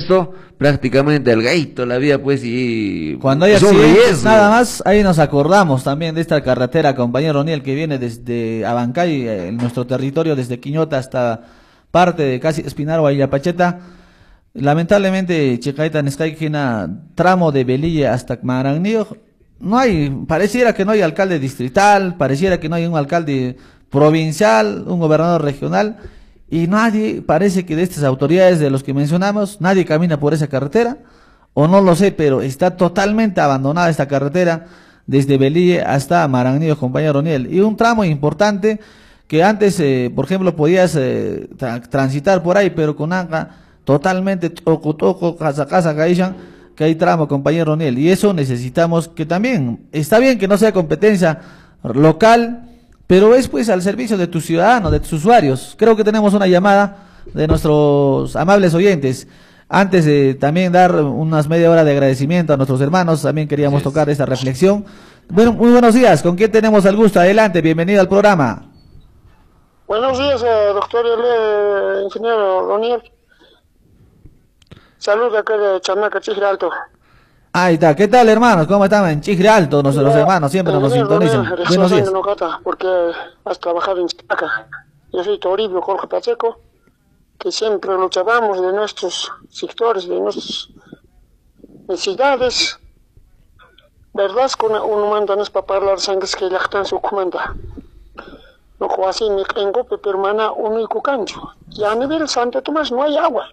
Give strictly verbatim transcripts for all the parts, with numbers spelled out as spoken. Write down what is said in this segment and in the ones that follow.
resto prácticamente al gaito la vía pues y cuando hay es un accidentes, riesgo. nada más, ahí nos acordamos también de esta carretera, compañero Oniel, que viene desde Abancay, eh, en nuestro territorio, desde Quiñota hasta parte de casi Espinaro, Ayapacheta. Lamentablemente, Chicaita Nescaikina, tramo de Belilla hasta Maranillo, no hay, pareciera que no hay alcalde distrital, pareciera que no hay un alcalde provincial, un gobernador regional, y nadie, parece que de estas autoridades de los que mencionamos, nadie camina por esa carretera, o no lo sé, pero está totalmente abandonada esta carretera, desde Belilla hasta Maranillo, compañero Oniel, y un tramo importante que antes, eh, por ejemplo, podías eh, tra transitar por ahí, pero con Anca, totalmente toco, toco, casa, casa, caishan, que hay tramo, compañero Oniel, y eso necesitamos que también, está bien que no sea competencia local, pero es pues al servicio de tus ciudadanos, de tus usuarios. Creo que tenemos una llamada de nuestros amables oyentes. Antes de también dar unas media hora de agradecimiento a nuestros hermanos, también queríamos Sí, tocar esta reflexión. Bueno, muy buenos días, ¿con quién tenemos el gusto? Adelante, bienvenido al programa. Buenos días, eh, doctor eh, ingeniero Doniel. Saludos de acá de Chamaca, Chijre Alto. Ahí está, ¿qué tal hermanos? ¿Cómo están en Chijre Alto? Nuestros Ya, hermanos siempre nos ingeniero sintonizan. Doniel, Buenos días. no cata, porque has trabajado en Chamaca. Yo soy Toribio Jorge Pacheco, que siempre luchábamos de nuestros sectores, de nuestras necesidades. ¿Verdad? Con uno mandan es para hablar sangres que la están su comanda. No fue así, me tengo, pero mana uno y cucancho. Y a nivel Santo Tomás no hay agua.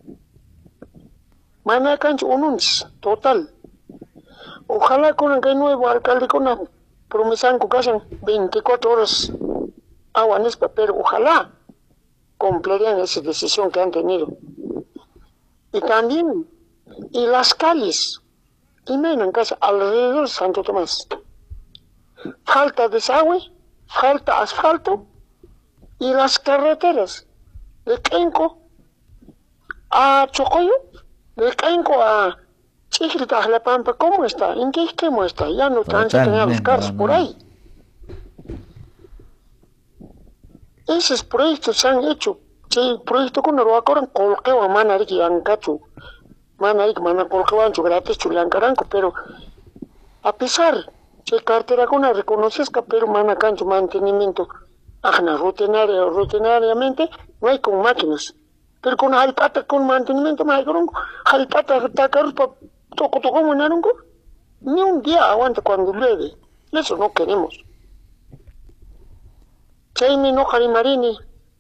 Mana cancho uno total. Ojalá con el nuevo alcalde con la promesa que casan veinticuatro horas agua en este, pero ojalá cumplirían esa decisión que han tenido. Y también, y las calles, y menos en casa, alrededor de Santo Tomás. Falta desagüe, falta asfalto, y las carreteras de Quenco a Chocoyo, de Quenco a Chiquita, La Pampa, ¿cómo está? ¿En qué esquema está? Ya no transitan a los carros por ahí. Esos proyectos se han hecho. Sí, proyectos con el Huacorán, colqueo a Manaric y Ancachu. Manaric, Mana colqueo ancho gratis, chulancaranco, pero a pesar, si cartera con la reconoces que pero Mana cancho mantenimiento, ajna, rutinaria, rutinariamente, no hay con máquinas. Pero con halpata, con mantenimiento, más hay halpata, tacar, toco, toco, manarunco, ni un día aguanta cuando llueve. Eso no queremos. Chaimi no Jarimarini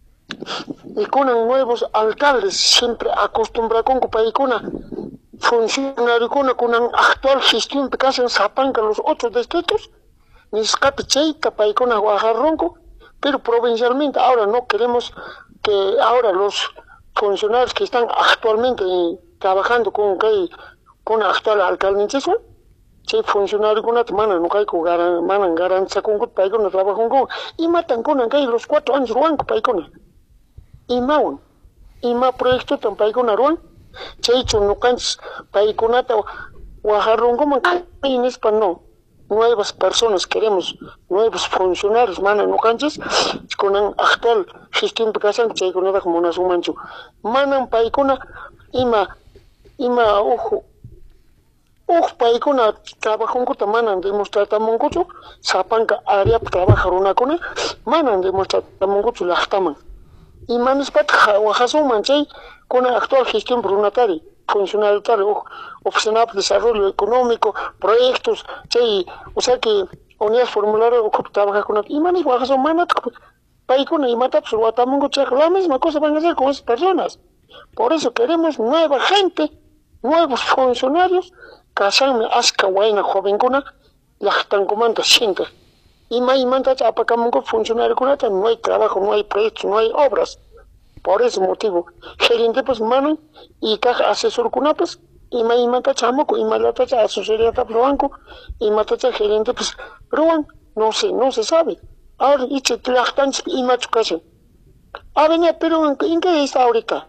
y con nuevos alcaldes siempre acostumbra con paicona funcionario con una actual gestión que hacen zapanca los otros distritos ni escape cheita paicona guajarronco, pero provincialmente ahora no queremos que ahora los funcionarios que están actualmente trabajando con que con la actual alcaldesa si funcionario con la semana no cae con ganan garanza con que paicona trabajan con y matan con que los cuatro años ruan paicona y maun y ma proyecto tan paicona ruan checho no canches paicona ta guajarron como en español nuevas personas queremos nuevos funcionarios mana no canches con la actual gestión que hacen checho no da como una sumancho manan paicona ima ima ojo Uf, paikuna trabajan con manan demostrar tamongocho, sapanca área trabajar una cona, manan demostrar tamongocho la taman. Y manes pat wajaso manchay con la actual gestión brunatari, funcionario tal, oficina de desarrollo económico, proyectos, chay, o sea que unidades formularios trabajar con y manes wajaso manat paikuna y mata pues tamongocho la misma cosa van a hacer con esas personas. Por eso queremos nueva gente, nuevos funcionarios. Kasanme aska waina jovencuna la están comando siempre y mai manda apacamongo funcionario con no hay trabajo, no hay proyectos, no hay obras. Por ese motivo, gerente pues mano y caja asesor con pues y mai manda chamoco y malata asesoría de banco y mata gerente pues ruan no sé, no se sabe. Ahora y se tlachtan y machucasen. Ah, venía, pero ¿en qué está ahorita?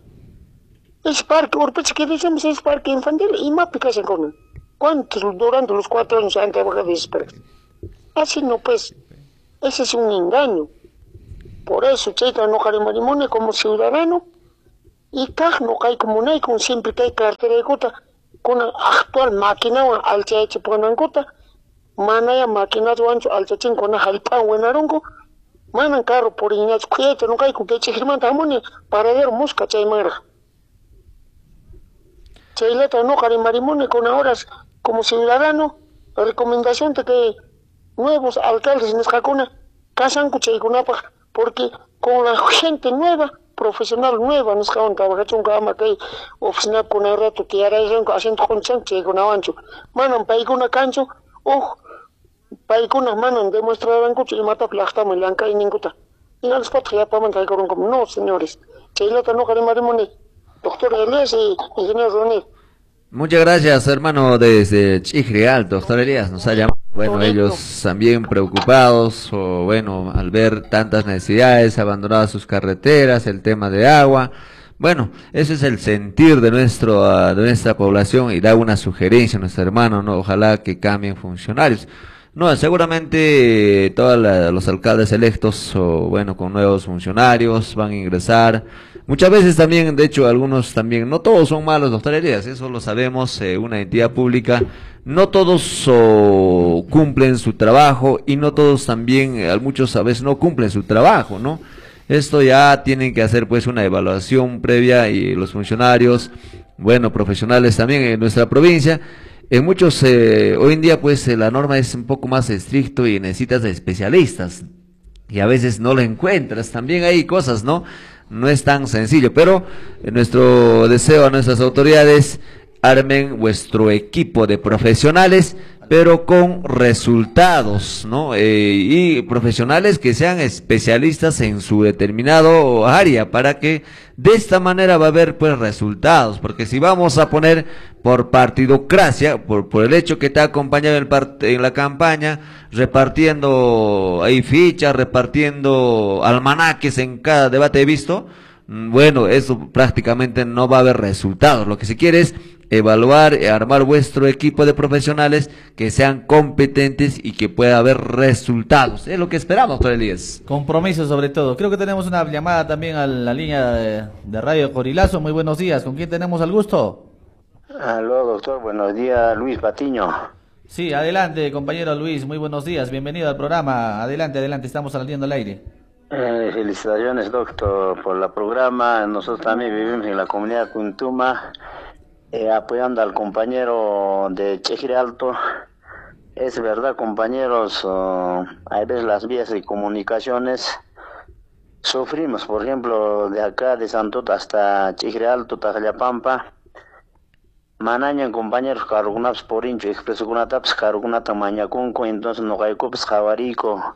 Es parque, urpeche que decimos es parque infantil y mapicasen con él. ¿Cuántos durante los cuatro años han trabajado de espera? Así no pues, ese es un engaño. Por eso, Cheita no Jarimarimone como ciudadano, y kaj no hay como no hay con siempre que hay cartera de cota con actual máquina o al chache ponan cota mana ya máquina de ancho al chache con halpa buena ronco manan carro por iñas cuete no hay con que chirman tamoni para ver mosca chay mara chayleta no cari marimone con horas como ciudadano la recomendación de que nuevos alcaldes en Escacona casan cuchay con apa porque con la gente nueva profesional nueva nos caban trabajar un cama que oficina con el rato que ahora es haciendo con chanche con avancho manan paikuna cancho oh paikuna manan demostraran coche y mata plasta me lanca y ninguta y al spot ya paman que con como no señores chayleta no cari marimone doctor Elías y ingeniero Ronel. Muchas gracias, hermano, desde Chijri Alto, doctor Elías, nos ha llamado. Bueno, ellos también preocupados, o bueno, al ver tantas necesidades, abandonadas sus carreteras, el tema de agua. Bueno, ese es el sentir de nuestro, uh, de nuestra población y da una sugerencia a nuestro hermano, ¿no? Ojalá que cambien funcionarios. No, seguramente todos los alcaldes electos, o bueno, con nuevos funcionarios, van a ingresar. Muchas veces también, de hecho, algunos también, no todos son malos, doctor Elías, eso lo sabemos, eh, una entidad pública, no todos oh, cumplen su trabajo y no todos también, eh, muchos a veces no cumplen su trabajo, ¿no? Esto ya tienen que hacer pues una evaluación previa y los funcionarios, bueno, profesionales también en nuestra provincia. En muchos, eh, hoy en día pues eh, la norma es un poco más estricto y necesitas de especialistas y a veces no lo encuentras, también hay cosas, ¿no? No es tan sencillo, pero eh, nuestro deseo a nuestras autoridades, armen vuestro equipo de profesionales, pero con resultados, ¿no? Eh, y profesionales que sean especialistas en su determinado área, para que de esta manera va a haber pues resultados, porque si vamos a poner por partidocracia, por, por el hecho que te ha acompañado en, el en la campaña, repartiendo ahí fichas, repartiendo almanaques en cada debate he visto, bueno, eso prácticamente no va a haber resultados. Lo que se quiere es evaluar, armar vuestro equipo de profesionales que sean competentes y que pueda haber resultados. Es lo que esperamos, doctor Elías. Compromiso sobre todo. Creo que tenemos una llamada también a la línea de, de Radio Corilazo. Muy buenos días. ¿Con quién tenemos el gusto? Aló, doctor. Buenos días, Luis Patiño. Sí, adelante, compañero Luis. Muy buenos días. Bienvenido al programa. Adelante, adelante. Estamos saliendo al aire. Eh, felicitaciones, doctor, por el programa. Nosotros también vivimos en la comunidad Cuntuma. Eh, apoyando al compañero de Chejire Alto. Es verdad, compañeros, uh, hay veces las vías de comunicaciones sufrimos, por ejemplo, de acá de Santot hasta Chejire Alto, Tajallapampa, manañan compañeros cargunaps por hincho, expreso kunataps cargunata mañacunco, entonces no hay copes javarico,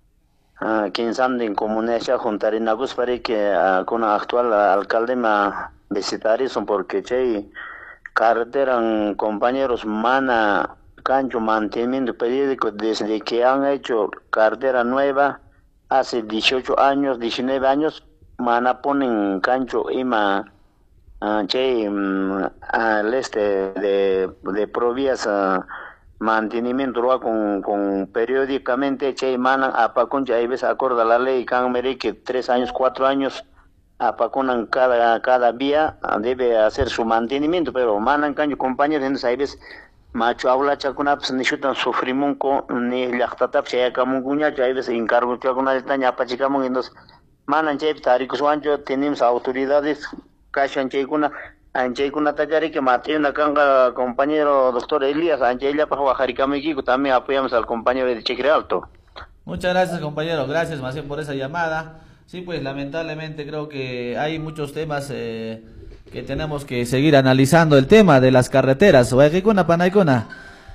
uh, quien sabe en comunidad juntarinagus para que uh, con la actual alcalde ma visitaris porque che carretera, compañeros, mana cancho mantenimiento periódico desde que han hecho carretera nueva hace dieciocho años, diecinueve años, mana ponen cancho ima uh, che um, al este de, de provías uh, mantenimiento con, con periódicamente che mana apaconcha hay veces acorda la ley can mere que tres años, cuatro años apaconan cada cada vía debe hacer su mantenimiento, pero manan caño compañeros entonces hay veces macho habla chacunaps ni chutan sufrimunco ni llactatap se camunguña hay veces encargo chacuna de taña apachicamon entonces manan che taricos ancho tenemos autoridades cachan checuna anchecuna tallari que mate una canga compañero doctor Elías anchella para bajaricamico también apoyamos al compañero de Chejire Alto. Muchas gracias, compañero, gracias más bien por esa llamada. Sí, pues lamentablemente creo que hay muchos temas eh, que tenemos que seguir analizando. El tema de las carreteras, Guayquicuna, Panaicuna,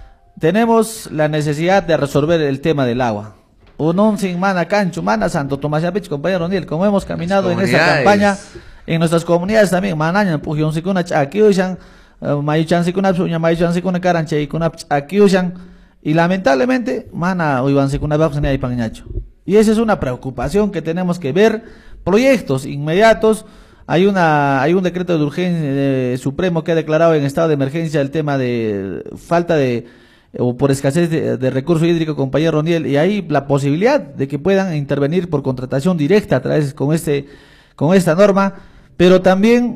tenemos la necesidad de resolver el tema del agua. Unón sin mana cancho, mana Santo Tomás Yapich, compañero Niel, como hemos caminado en esta campaña, en nuestras comunidades también, manaña, pujion sikuna chakiushan, mayuchan sikuna psuña, mayuchan sikuna karanche, ikuna chakiushan, y lamentablemente, mana uivan sikuna babsani ay pangñacho. Y esa es una preocupación que tenemos que ver, proyectos inmediatos. Hay una hay un decreto de urgencia eh, supremo que ha declarado en estado de emergencia el tema de falta de, o por escasez de, de recurso hídrico, compañero Roniel, y hay la posibilidad de que puedan intervenir por contratación directa a través con este con esta norma, pero también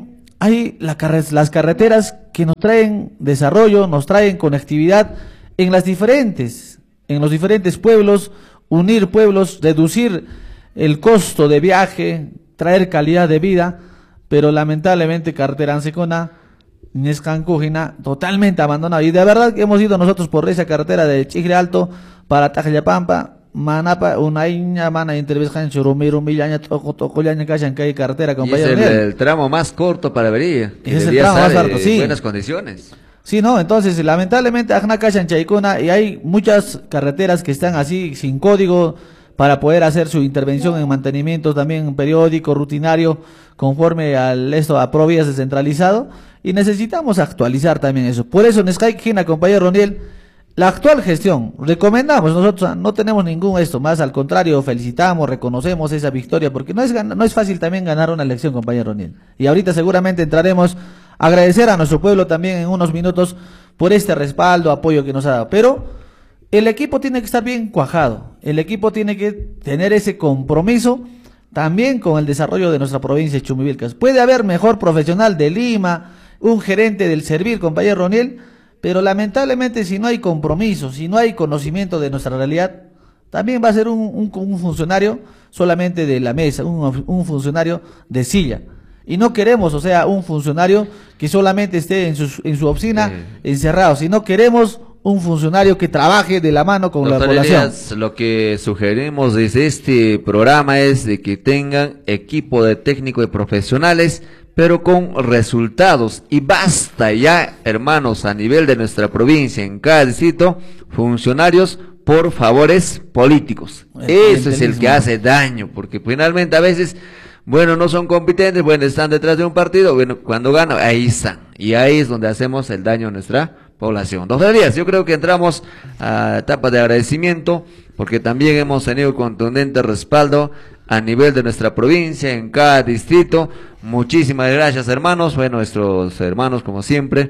hay la carre- las carreteras que nos traen desarrollo, nos traen conectividad en las diferentes, en los diferentes pueblos, unir pueblos, reducir el costo de viaje, traer calidad de vida, pero lamentablemente carretera Ansecona, Nescancujina, totalmente abandonada. Y de verdad que hemos ido nosotros por esa carretera de Chigre Alto para Tajallapampa, Manapa, una iña, mana, intervención, churumiro, millaña, toco, toco, llaña, callan, que hay carretera, Y es compañero. el, Miguel. el tramo más corto para Bería. Que Es el debería tramo más estar largo, en sí. buenas condiciones. Sí, no, entonces lamentablemente Ajna Callan Chaicuna y hay muchas carreteras que están así sin código para poder hacer su intervención en mantenimiento también periódico, rutinario, conforme al esto a Provías descentralizado, y necesitamos actualizar también eso. Por eso en Sky Gina, compañero Roniel, la actual gestión, recomendamos nosotros, no tenemos ningún esto, más al contrario, felicitamos, reconocemos esa victoria, porque no es, gan- no es fácil también ganar una elección, compañero Roniel. Y ahorita seguramente entraremos a agradecer a nuestro pueblo también en unos minutos por este respaldo, apoyo que nos ha dado. Pero el equipo tiene que estar bien cuajado, el equipo tiene que tener ese compromiso también con el desarrollo de nuestra provincia de Chumbivilcas. Puede haber mejor profesional de Lima, un gerente del servir, compañero Roniel, pero lamentablemente si no hay compromiso, si no hay conocimiento de nuestra realidad, también va a ser un, un, un funcionario solamente de la mesa, un, un funcionario de silla. Y no queremos, o sea, un funcionario que solamente esté en su, en su oficina Eh. encerrado, sino queremos un funcionario que trabaje de la mano con la Doctor población. Elías, lo que sugerimos desde este programa es de que tengan equipo de técnicos y profesionales, pero con resultados. Y basta ya, hermanos, a nivel de nuestra provincia, en cada distrito, funcionarios por favores políticos. El Eso es el que clientelismo. hace daño, porque finalmente a veces, bueno, no son competentes, bueno, están detrás de un partido, bueno, cuando ganan, ahí están. Y ahí es donde hacemos el daño a nuestra población. Doctor Elías, yo creo que entramos a etapa de agradecimiento, porque también hemos tenido contundente respaldo a nivel de nuestra provincia, en cada distrito. Muchísimas gracias, hermanos. Bueno, nuestros hermanos, como siempre,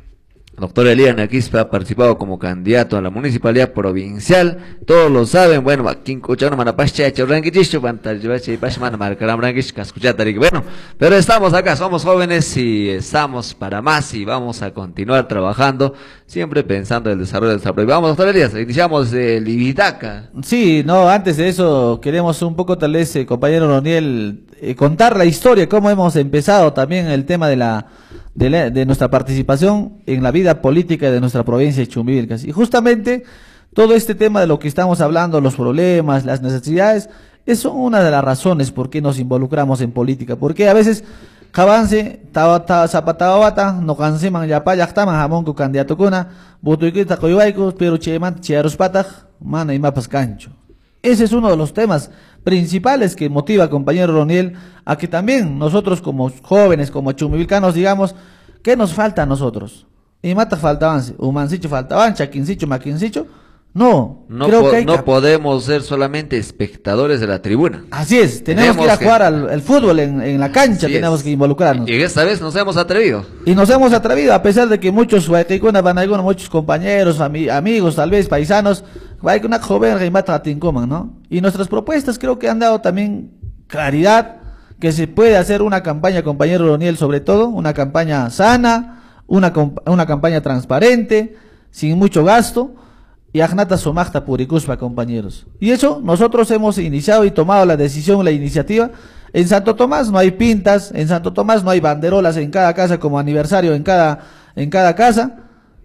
doctor Elías Naquispe ha participado como candidato a la municipalidad provincial, todos lo saben. Bueno, aquí en Cochano, Manapache, Chorranquichicho, Pantallevache, Pashman, Marcaramranquish, Cascuchatarik. Bueno, pero estamos acá, somos jóvenes y estamos para más y vamos a continuar trabajando, siempre pensando en el desarrollo de nuestra provincia. Vamos, doctor Elías, iniciamos de Libitaca. Sí, no, antes de eso queremos un poco tal vez, eh, compañero Roniel, eh, contar la historia, cómo hemos empezado también el tema de la, de la de nuestra participación en la vida política de nuestra provincia de Chumbivilcas. Y justamente todo este tema de lo que estamos hablando, los problemas, las necesidades, es una de las razones por qué nos involucramos en política, porque a veces Javance, Zapatawata, no canseman ya payactaman jamón con candidato kuna, butuikita coyuaicos, pero cheman chiaros pataj, mana y mapas cancho. Ese es uno de los temas principales que motiva, compañero Roniel, a que también nosotros como jóvenes, como chumbivilcanos, digamos, ¿qué nos falta a nosotros? Y mata faltaban, humancicho faltaban, chaquincicho, maquincicho. No, No, creo po- que hay no que- podemos ser solamente espectadores de la tribuna. Así es, tenemos, Tenemos que ir a que- jugar al, al fútbol en, en la cancha, Así tenemos es. que involucrarnos. Y esta vez nos hemos atrevido. Y nos hemos atrevido, a pesar de que muchos, Guayquicuna, Banaycuna, muchos compañeros, fami- amigos, tal vez paisanos, Guayquicuna joven, Reimata Tincoman, ¿no? Y nuestras propuestas creo que han dado también claridad, que se puede hacer una campaña, compañero Roniel, sobre todo, una campaña sana, una, comp- una campaña transparente, sin mucho gasto, y Agnata Somachta Puricuspa, compañeros. Y eso nosotros hemos iniciado y tomado la decisión, la iniciativa. En Santo Tomás no hay pintas, en Santo Tomás no hay banderolas en cada casa como aniversario en cada, en cada casa.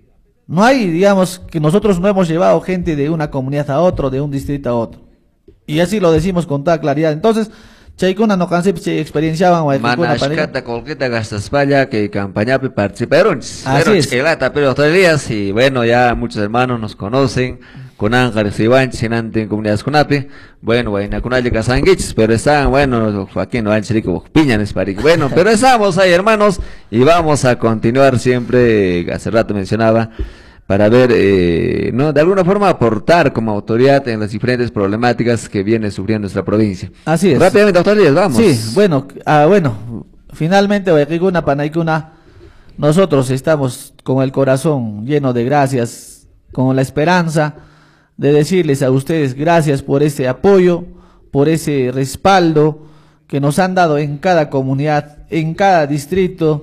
No hay, digamos, que nosotros no hemos llevado gente de una comunidad a otro, de un distrito a otro. Y así lo decimos con toda claridad. Entonces, Chaikuna no canse experienciaban Manashkata, Colqueta, Gastaspalla, que campañape participaron. Así Pero es. Chelata, pero doctor Elías, y bueno, ya muchos hermanos nos conocen, con Ángeles Iván, Chenante en comunidades Cunape, bueno, Guayna Cunalle Casanguich, pero están, bueno, Joaquín no Chirico Piñanes, Paric, bueno, pero estamos ahí, hermanos, y vamos a continuar siempre, hace rato mencionaba, para ver, eh, no, de alguna forma aportar como autoridad en las diferentes problemáticas que viene sufriendo nuestra provincia. Así es. Rápidamente, doctor Elías, vamos. Sí, bueno, ah, bueno, finalmente, Guayquicuna, Panaicuna, nosotros estamos con el corazón lleno de gracias, con la esperanza de decirles a ustedes gracias por ese apoyo, por ese respaldo que nos han dado en cada comunidad, en cada distrito,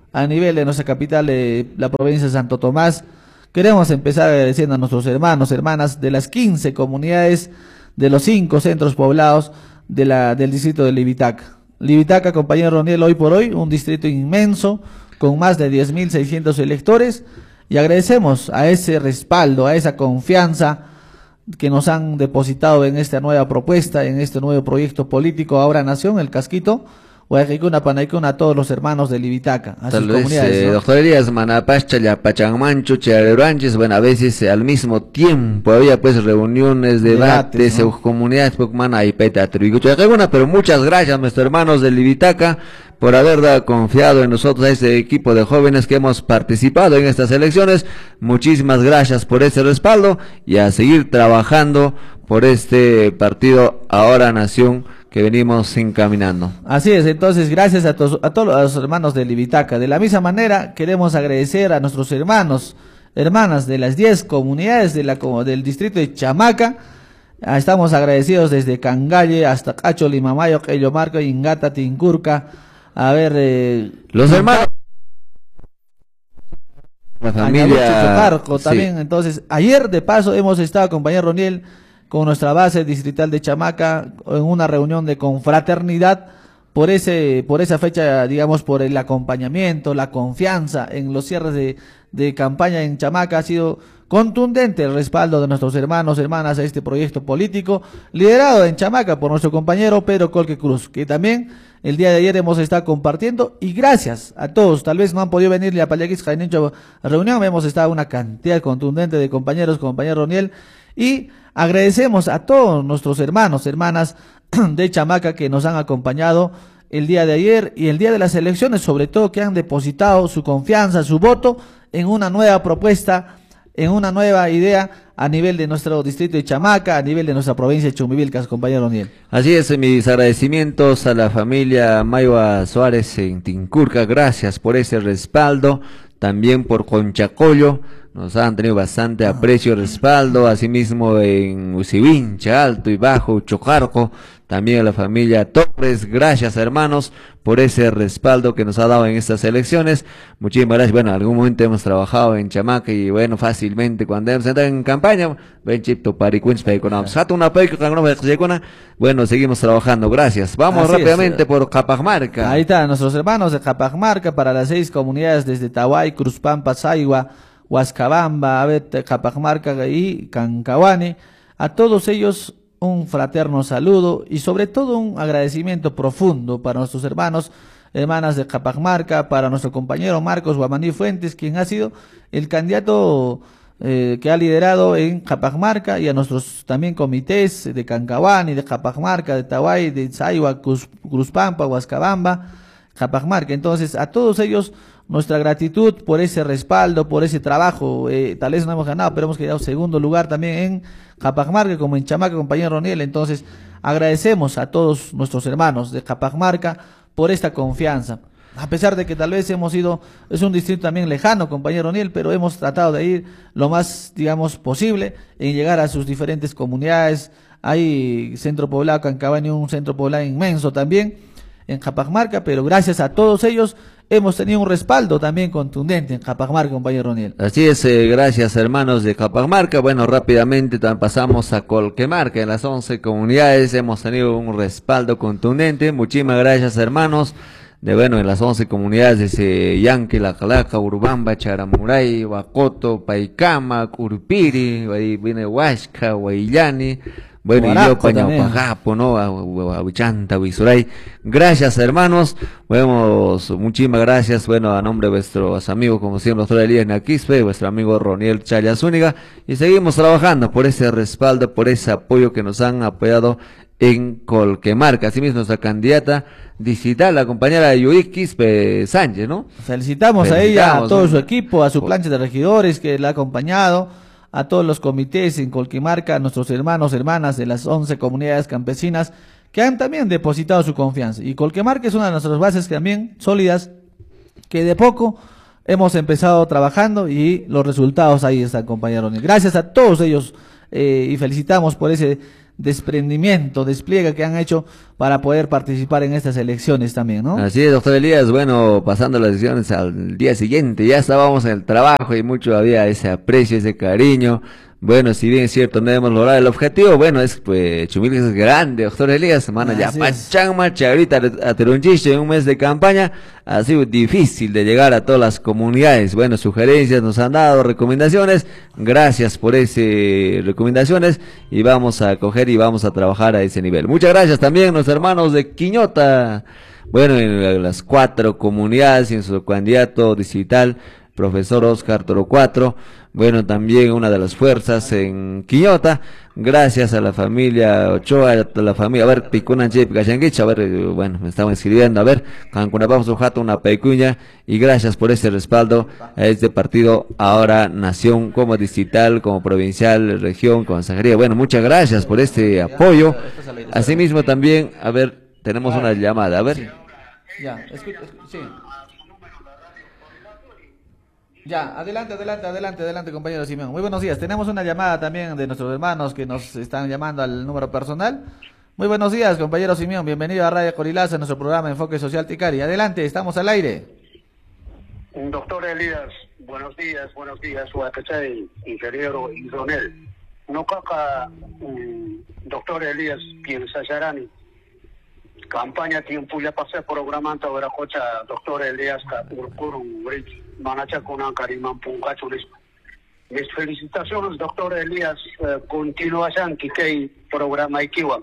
a nivel de nuestra capital, de la provincia de Santo Tomás. Queremos empezar agradeciendo a nuestros hermanos, hermanas de las quince comunidades, de los cinco centros poblados de la, del distrito de Libitaca. Libitaca, compañero Roniel, hoy por hoy, un distrito inmenso, con más de diez mil seiscientos electores, y agradecemos a ese respaldo, a esa confianza que nos han depositado en esta nueva propuesta, en este nuevo proyecto político, Ahora Nación, el Casquito, Guayaquicuna, Panaicuna, a todos los hermanos de Libitaca, a Tal sus vez, comunidades, eh, ¿no? doctor Elías, Manapascha, Yapachanmancho, Chareranches, bueno, a veces eh, al mismo tiempo había pues reuniones, debates, Debates, ¿no? eh, comunidades, pues, mana, y peta, tributo, pero muchas gracias a nuestros hermanos de Libitaca por haber dado, confiado en nosotros, a este equipo de jóvenes que hemos participado en estas elecciones. Muchísimas gracias por ese respaldo y a seguir trabajando por este partido Ahora Nación que venimos encaminando. Así es, entonces gracias a, todos a todos los hermanos de Libitaca. De la misma manera queremos agradecer a nuestros hermanos, hermanas de las diez comunidades de la, como del distrito de Chamaca. Ah, estamos agradecidos desde Cangalle hasta Cacho, Limamayo, Quellomarco, Ingata, Tincurca. A ver, eh, Los hermanos, la familia, Chocarco, sí. también. Entonces, ayer de paso hemos estado, compañero Roniel, con nuestra base distrital de Chamaca en una reunión de confraternidad por ese por esa fecha, digamos, por el acompañamiento, la confianza en los cierres de, de campaña en Chamaca. Ha sido contundente el respaldo de nuestros hermanos, hermanas a este proyecto político liderado en Chamaca por nuestro compañero Pedro Colque Cruz, que también el día de ayer hemos estado compartiendo, y gracias a todos. Tal vez no han podido venir a Pallaquis Jainencho reunión, hemos estado una cantidad contundente de compañeros, compañero Roniel, y agradecemos a todos nuestros hermanos, hermanas de Chamaca que nos han acompañado el día de ayer y el día de las elecciones, sobre todo que han depositado su confianza, su voto en una nueva propuesta, en una nueva idea a nivel de nuestro distrito de Chamaca, a nivel de nuestra provincia de Chumivilcas, compañero Roniel. Así es, mis agradecimientos a la familia Mayua Suárez en Tincurca, gracias por ese respaldo, también por Conchacollo, nos han tenido bastante aprecio y respaldo, asimismo en Usivincha, Alto y Bajo, Chocarco, también a la familia Torres, gracias hermanos por ese respaldo que nos ha dado en estas elecciones. Muchísimas gracias. Bueno, en algún momento hemos trabajado en Chamaca y bueno, fácilmente cuando hemos entrado en campaña, bueno, seguimos trabajando, gracias. Vamos Así rápidamente es. por Capamarca. Ahí están nuestros hermanos de Capamarca para las seis comunidades desde Tahuay, Cruzpampa, Saigua, Huascabamba, Abet, Capamarca y Cancahuane. A todos ellos un fraterno saludo y sobre todo un agradecimiento profundo para nuestros hermanos, hermanas de Capamarca, para nuestro compañero Marcos Guamaní Fuentes, quien ha sido el candidato eh, que ha liderado en Capamarca, y a nuestros también comités de Cancahuane, de Capamarca, de Tahuay, de Saigua, Cruz, Cruzpampa, Huascabamba, Capamarca. Entonces, a todos ellos nuestra gratitud por ese respaldo, por ese trabajo. Eh, tal vez no hemos ganado, pero hemos quedado segundo lugar también en Capamarca, como en Chamaca, compañero Roniel. Entonces, agradecemos a todos nuestros hermanos de Capamarca por esta confianza. A pesar de que tal vez hemos ido, es un distrito también lejano, compañero Roniel, pero hemos tratado de ir lo más, digamos, posible en llegar a sus diferentes comunidades. Hay centro poblado, Cancahuane, un centro poblado inmenso también en Capamarca, pero gracias a todos ellos hemos tenido un respaldo también contundente en Capamarca, compañero Roniel. Así es, eh, gracias hermanos de Capamarca. Bueno, rápidamente pasamos a Colquemarca. En las once comunidades hemos tenido un respaldo contundente. Muchísimas gracias hermanos de, bueno, en las once comunidades de Yanque, La Calaca, Urbamba, Charamuray, Huacoto, Paicama, Curupiri, ahí viene Huasca, Huayllani, bueno, y yo, Pañaupajapo, ¿no? Ahuichanta, Huizuray. Gracias, hermanos. Bueno, muchísimas gracias. Bueno, a nombre de vuestros amigos, como siempre, doctor Elías Naquispe, vuestro amigo Roniel Chaya Zúñiga. Y seguimos trabajando por ese respaldo, por ese apoyo que nos han apoyado en Colquemarca. Asimismo, nuestra candidata digital, la compañera Yuri Quispe Sánchez, ¿no? Felicitamos, Felicitamos a ella, a todo ¿no? su equipo, a su plancha de regidores que la ha acompañado, a todos los comités en Colquemarca, a nuestros hermanos, hermanas de las once comunidades campesinas que han también depositado su confianza. Y Colquemarca es una de nuestras bases también sólidas, que de poco hemos empezado trabajando y los resultados ahí están, compañero. Gracias a todos ellos eh, y felicitamos por ese desprendimiento, despliegue que han hecho para poder participar en estas elecciones también, ¿no? Así es, doctor Elías. Bueno, pasando las elecciones al día siguiente, ya estábamos en el trabajo y mucho había ese aprecio, ese cariño. Bueno, si bien es cierto, no hemos logrado el objetivo, bueno, es pues Chumilcas es grande, doctor Elías, mano, ya Pachangma, Chagrita, a Terunchiche en un mes de campaña, ha sido difícil de llegar a todas las comunidades. Bueno, sugerencias nos han dado, recomendaciones, gracias por esas recomendaciones y vamos a coger y vamos a trabajar a ese nivel. Muchas gracias también a los hermanos de Quiñota, bueno, en las cuatro comunidades y en su candidato distrital, profesor Oscar Torcuato. Bueno, también una de las fuerzas en Quiñota, gracias a la familia Ochoa, a la familia, a ver, Picuna Chip Cachanguich, a ver, bueno, me estaban escribiendo, a ver, Cancunapamos Ojata, una pecuña, y gracias por ese respaldo a este partido, ahora nación, como distrital, como provincial, región, consejería. Bueno, muchas gracias por este apoyo. Asimismo también, a ver, tenemos una llamada, a ver. Sí. Ya, escucha, sí. Ya, adelante, adelante, adelante, adelante, compañero Simeón. Muy buenos días. Tenemos una llamada también de nuestros hermanos que nos están llamando al número personal. Muy buenos días, compañero Simeón. Bienvenido a Radio Corilaza, a nuestro programa Enfoque Social Ticari. Adelante, estamos al aire. Doctor Elías, buenos días, buenos días. Huacachay, ingeniero Isonel. No caca, um, doctor Elías, piensa Yarani. Campaña tiempo ya pasé programando ahora cocha doctor Elías Urkurum Rich Manacha Kunan Kariman Pungachulis. Mis felicitaciones, doctor Elías, eh, continuación que que programa Ikiwa.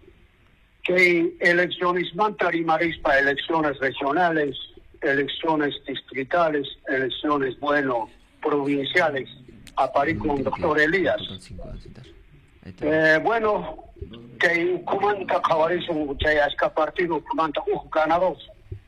Que elecciones mantarimaris para elecciones regionales, elecciones distritales, elecciones, bueno, provinciales. Aparí con doctor Elías. Eh, bueno, que comanda Cabarizo, que hasta partido comanda uh, ganados.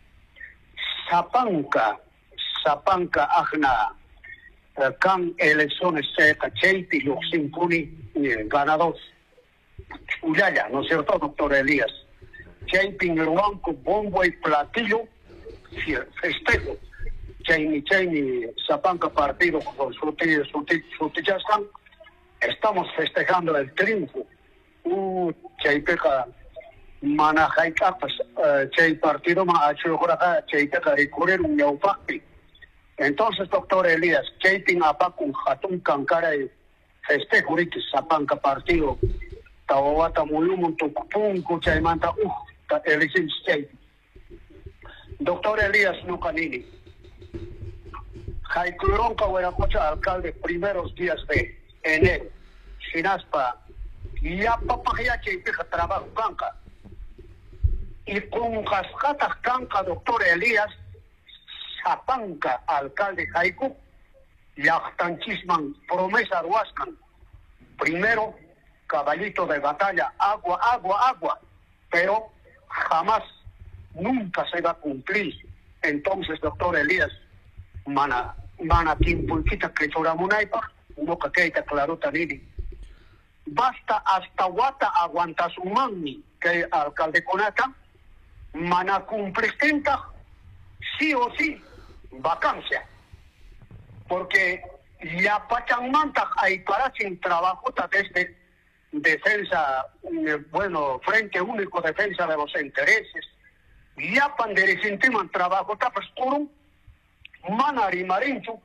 Zapanca, Zapanca, Agna, eh, can elecciones seca, Cheiti, Yoximpuni, eh, ganados. Uyaya, ¿no es cierto, doctor Elías? Cheiti, en el banco, bombo y platillo, festejo. Cheini, Cheini, Zapanca partido con su tío, su tío, su tío, estamos festejando el triunfo. Uh, Chaipeca, Manajaika, pues, Chay partido, Maachuraka, Chaiteca, Recurrir, un Yaupaki. Entonces, doctor Elías, Chaiting Apacun, Hatun Cankara, festejo, Ricky, Zapanca partido, Tawata Mulumun, Tukupun, Kuchaimanta, uh, Elicin Chay. Doctor Elías Nucanini, Jaicuronca, Hueracocha, alcalde, primeros días de enero, Sinaspa, ya papaya que trabajo canca. Y con cascatas canca, doctor Elías, Zapanca, alcalde Jaicu, Yachtanchisman, promesa Huascan. Primero, caballito de batalla, agua, agua, agua, pero jamás, nunca se va a cumplir. Entonces, doctor Elías, mana, mana, timpulquita que choramunaipa, no caqueita claro tanini. Basta hasta Guata aguanta su mami, que alcalde Conata, mana cumplistenta, sí o sí, vacancia. Porque ya Pachamanta hay para sin trabajo desde defensa, bueno, frente único defensa de los intereses. Ya panderecintiman trabajo tapas puro, manari marincho,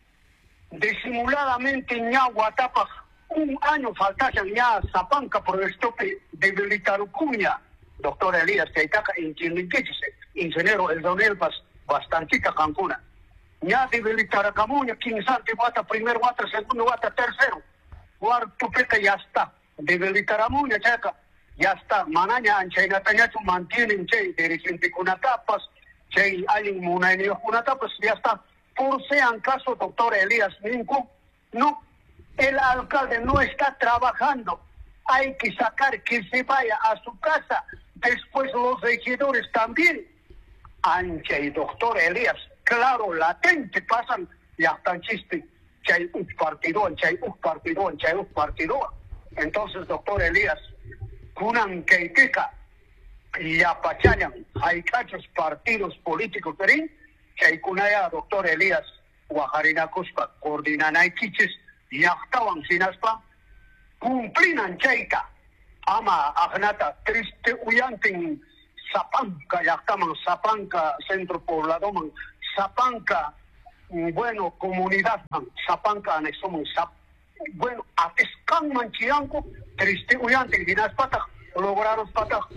disimuladamente ñagua tapas. Un año faltaba ya Zapanca por el estope debilitar Ucuña, doctor Elías, que está ingeniero el Don Elbas, bastantita Cancuna. Ya debilitar a Camuña, quien sabe guata primero, guata segundo, guata tercero. Cuarto peca ya está. Debilitar a Muña, checa, ya está. Manaña, ancha Natañacho mantienen, che, dirigente con tapas, che, hay una en con tapas, ya está. Por sean caso, doctor Elías Minco, no. El alcalde no está trabajando. Hay que sacar que se vaya a su casa. Después los regidores también. Ancha y doctor Elías, claro, latente pasan y hasta chiste. Que hay un partido, que hay un partido, que hay un partido. Entonces, doctor Elías, kunan que teca y apachañan. Hay cachos partidos políticos, que hay kunaya, doctor Elías, Guajarina Cuspa, coordinan hay quiches. Y actuaban sinaspa, cumplinan chaita, ama agnata triste uyantin Sapanca, Yactaman, Sapanca, centro poblado, man, Sapanca, bueno, comunidad, man, Sapanca, anexo, man, Sap, bueno, Atescan, Manchianco, triste uyantin, dinas patak, lograron patak,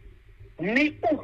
ni u,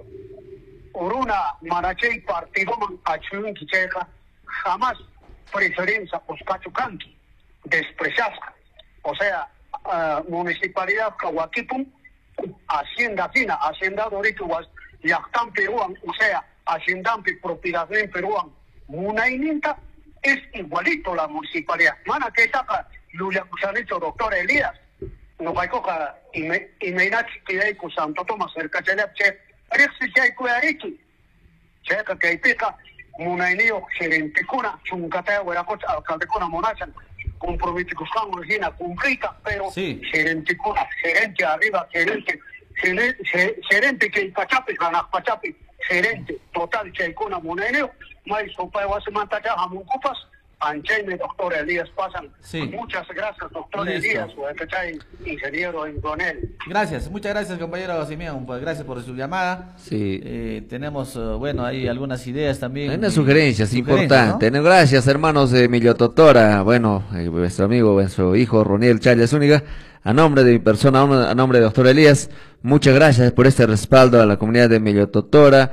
Oruna, Marachey, partido, man, Achun, Kicheca, jamás preferencia, Oscachucanqui, despreciasca, o sea, uh, municipalidad, Cahuaquipum, Hacienda Fina, Hacienda Dorito, Yactan Peruán, o sea, Hacienda propiedad en Peruán, Munaininta es igualito la municipalidad. Mana que saca Lulia Cusanito, doctor Elías, no va a coger y me y me nachi que hay con Santo Tomás cerca de la che, Rexi ya hay cuariki, checa que hay pica, Munainio, gerente cuna, Chuncata, Hueracocha, alcalde cuna, Monachan. Compromiso con la Regina cumplida, pero sí. gerente, gerente arriba, gerente, gerente, gerente que Pachapi, ganas Pachapi, gerente total que con Amoneneo, más sopa de Guasemanta ya Jamuncupas, Ancheme, doctor Elías pasan. Sí. Muchas gracias, doctor Listo. Elías, o el ingeniero en Donel. Gracias, muchas gracias, compañero Simeón, pues gracias por su llamada. Sí. Eh, tenemos, uh, bueno, hay algunas ideas también. Hay unas sugerencias sugerencias, importantes. ¿no? Gracias, hermanos de Emilio Totora. Bueno, eh, vuestro amigo, vuestro hijo Roniel Chaya Zúñiga, a nombre de mi persona, a nombre de doctor Elías, muchas gracias por este respaldo a la comunidad de Emilio Totora,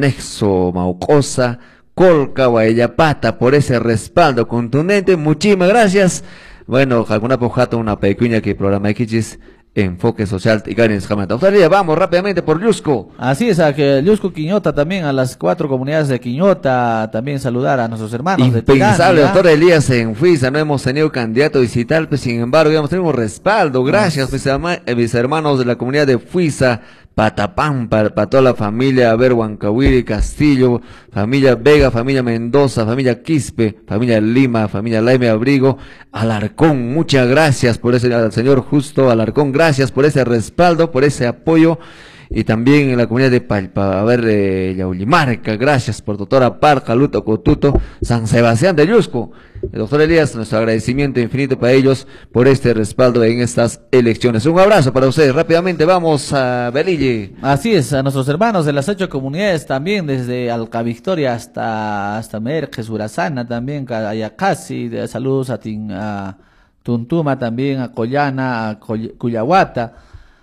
anexo Maucosa, Colca, Guayapata, por ese respaldo contundente. Muchísimas gracias. Bueno, alguna pojata, una pequeña que programa X Enfoque Social y Ganes Jamaica. Vamos rápidamente por Yusco. Así es, a que Yusco Quiñota también, a las cuatro comunidades de Quiñota, también saludar a nuestros hermanos. Impensable, de doctor Elías, en Fuiza no hemos tenido candidato digital, pues sin embargo, ya tenemos respaldo. Gracias, mis, mis hermanos de la comunidad de Fuiza, Patapán, para, para toda la familia, a ver, Huancahuiri, Castillo, familia Vega, familia Mendoza, familia Quispe, familia Lima, familia Laime Abrigo, Alarcón, muchas gracias por ese, al señor Justo Alarcón, gracias por ese respaldo, por ese apoyo, y también en la comunidad de Palpa, a ver, eh, Yaulimarca, gracias por doctora Parca, Luto Cotuto, San Sebastián de Yusco. El doctor Elías, nuestro agradecimiento infinito para ellos por este respaldo en estas elecciones. Un abrazo para ustedes. Rápidamente vamos a Belille. Así es, a nuestros hermanos de las ocho comunidades también, desde Alca Victoria hasta hasta Merques, Urazana también, Ayacasi, de saludos a, Tin, a Tuntuma también, a Collana, a Coy, Cuyahuata,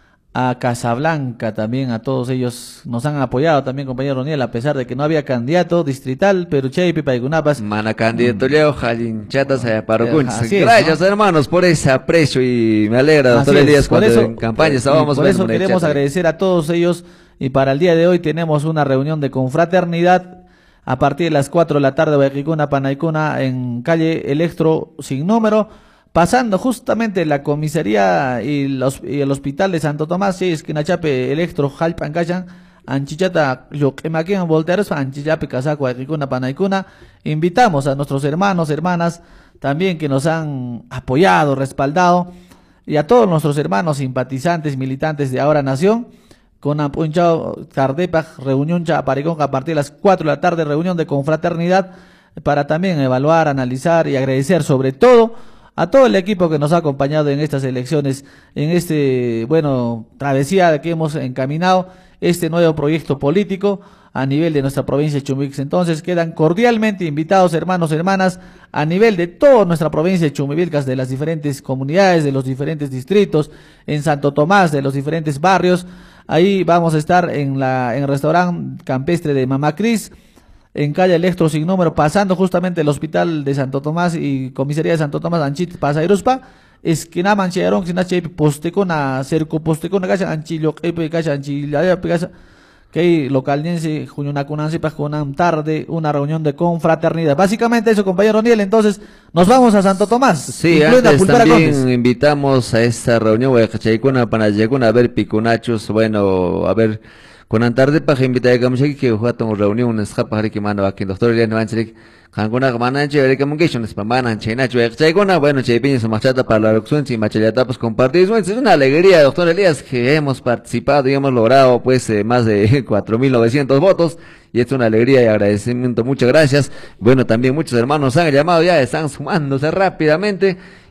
a Casablanca también, a todos ellos nos han apoyado también, compañero Roniel, a pesar de que no había candidato distrital, pero Chaypi, Paigunapas. Mana candidato mm. Leo, Jalinchatas, Ayaparucunchis. Gracias, ¿no? hermanos, por ese aprecio y me alegra, doctor Elías, cuando eso, en campaña estábamos. Por eso queremos agradecer a todos ellos y para el día de hoy tenemos una reunión de confraternidad a partir de las cuatro de la tarde, Guayquicuna, Panaicuna, en calle Electro sin número. Pasando justamente la comisaría y, los, y el hospital de Santo Tomás, si es que Nachape Electro, Jalpan, Cayan, Anchichata, yo que me quedan voltearos, Anchichape, Casaco, Agricuna, Panaicuna. Invitamos a nuestros hermanos, hermanas, también que nos han apoyado, respaldado, y a todos nuestros hermanos simpatizantes, militantes de Ahora Nación, con Apunchao, Tardepa, reunión Chaparicón, a partir de las cuatro de la tarde, reunión de confraternidad, para también evaluar, analizar y agradecer sobre todo a todo el equipo que nos ha acompañado en estas elecciones, en este, bueno, travesía que hemos encaminado, este nuevo proyecto político a nivel de nuestra provincia de Chumbivilcas. Entonces quedan cordialmente invitados, hermanos, hermanas, a nivel de toda nuestra provincia de Chumbivilcas, de las diferentes comunidades, de los diferentes distritos, en Santo Tomás, de los diferentes barrios. Ahí vamos a estar en la en el restaurante campestre de Mamá Cris, en calle Electro sin número, pasando justamente el hospital de Santo Tomás y comisaría de Santo Tomás, Anchit, Pasairuspa, esquina manchearon, sina chepe, postecona, cerco postecona, cacha, anchillo, epe, cacha, anchillo, cacha, que localniense, junionacunanse, pajonan tarde, una reunión de confraternidad. Básicamente eso, compañero Roniel, entonces, nos vamos a Santo Tomás. Sí, antes también Condes. Invitamos a esta reunión, Huachachaicuna, Panayecuna, a ver picunachos, bueno, a ver, con antarde para invitar a Kamshaki que jugamos reunión en escapa hari que manda aquí doctor Eliano Anchrik Hanguna Mananche de Communications para Mananche Nacho Chaigona, bueno, Chaipiña su machata para la elección y machalata pues compartir. Es una alegría, doctor Elías, que hemos participado y hemos logrado pues eh, más de cuatro mil novecientos votos y es una alegría y agradecimiento, muchas gracias. Bueno, también muchos hermanos han llamado, ya están sumándose rápidamente.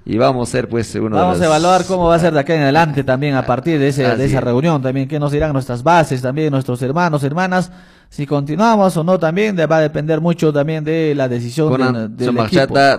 y vamos a ser pues uno Vamos de los... a evaluar cómo va a ser de acá en adelante también a partir de, ese, de esa es. reunión también, qué nos dirán nuestras bases también, nuestros hermanos, hermanas, si continuamos o no también de, va a depender mucho también de la decisión de, del equipo.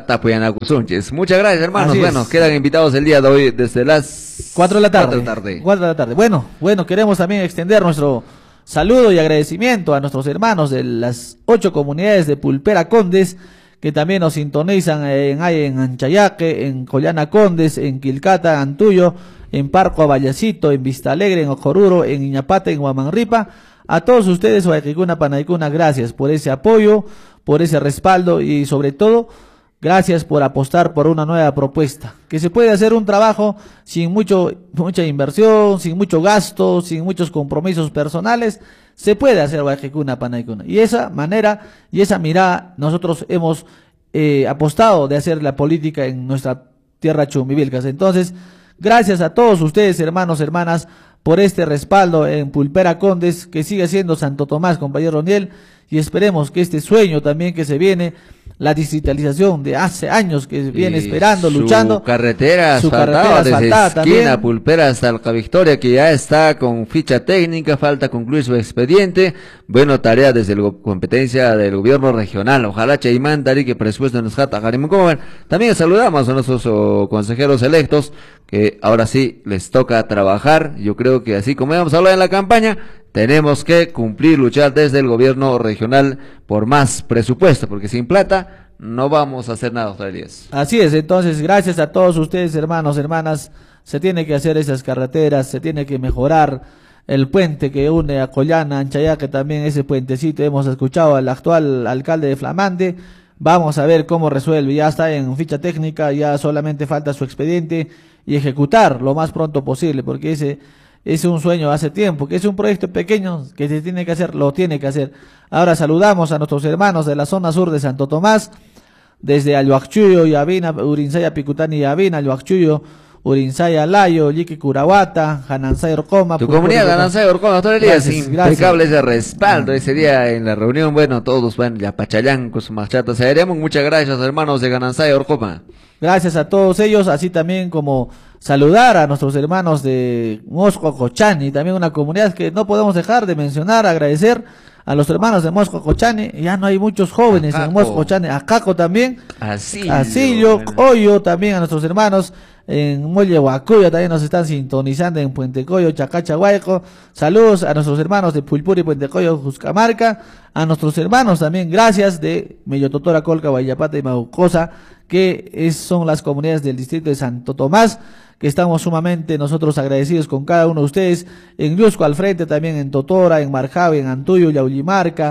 Muchas gracias, hermanos. Así bueno, es. quedan invitados el día de hoy desde las cuatro de la tarde. cuatro de la tarde. cuatro de la tarde. Bueno, bueno, queremos también extender nuestro saludo y agradecimiento a nuestros hermanos de las ocho comunidades de Pulpera Condes, que también nos sintonizan en, en Anchayaque, en Collana Condes, en Quilcata, Antuyo, en Parco Vallecito, en Vista Alegre, en Ojoruro, en Iñapata, en Huamanripa. A todos ustedes, Huayquicuna, Panaicuna, gracias por ese apoyo, por ese respaldo y sobre todo, gracias por apostar por una nueva propuesta. Que se puede hacer un trabajo sin mucho, mucha inversión, sin mucho gasto, sin muchos compromisos personales. Se puede hacer Huayquicuna, Panaicuna. Y esa manera y esa mirada nosotros hemos eh, apostado de hacer la política en nuestra tierra Chumbivilcas. Entonces, gracias a todos ustedes, hermanos, hermanas, por este respaldo en Pulpera Condes, que sigue siendo Santo Tomás, compañero Roniel, y esperemos que este sueño también que se viene, la digitalización de hace años que viene Y esperando, su luchando. Carretera su asfaltada carretera desde asfaltada esquina también. Pulpera hasta Alca Victoria, que ya está con ficha técnica, falta concluir su expediente. Bueno, tarea desde la competencia del gobierno regional. Ojalá Chaimán Dari que presupuesto nos jata Jarimucoman. También saludamos a nuestros oh, consejeros electos, que ahora sí les toca trabajar. Yo creo que así como hemos hablado en la campaña, tenemos que cumplir, luchar desde el gobierno regional por más presupuesto, porque sin plata no vamos a hacer nada, doctor Elías. Así es, entonces gracias a todos ustedes, hermanos, hermanas, se tiene que hacer esas carreteras, se tiene que mejorar el puente que une a Collana, Anchayaque, también ese puentecito, hemos escuchado al actual alcalde de Flamande, vamos a ver cómo resuelve, ya está en ficha técnica, ya solamente falta su expediente y ejecutar lo más pronto posible, porque ese es un sueño hace tiempo, que es un proyecto pequeño que se tiene que hacer, lo tiene que hacer. Ahora saludamos a nuestros hermanos de la zona sur de Santo Tomás, desde Ayuacchuyo, Yavina, Urinsaya, Picutani, Yavina, Ayuacchuyo, Urinsaya, Layo, Yiqui, Curahuata, Janansay, Orcoma. Tu comunidad, Janansay, Orcoma, doctor Elías, impecable ese respaldo, ese día en la reunión, bueno, todos, bueno, ya Pachayán con su machata, se haríamos, muchas gracias, hermanos de Janansay, Orcoma. Gracias a todos ellos, así también como saludar a nuestros hermanos de Mosco Cochani, también una comunidad que no podemos dejar de mencionar, agradecer a los hermanos de Mosco Cochani, ya no hay muchos jóvenes Acaco. en Mosco Cochani, a Caco también, Así, Asillo, bueno. Hoyo también a nuestros hermanos en Muelle Huacuyo, también nos están sintonizando en Puente Coyo, Chacacha, Guayco, saludos a nuestros hermanos de Pulpuri, Puente Coyo, Juscamarca, a nuestros hermanos también, gracias de Mellototora, Colca, Guayapata y Maucosa, que es, son las comunidades del distrito de Santo Tomás, que estamos sumamente nosotros agradecidos con cada uno de ustedes, en Lusco al frente, también en Totora, en Marjavi, en Antuyo, Yaullimarca,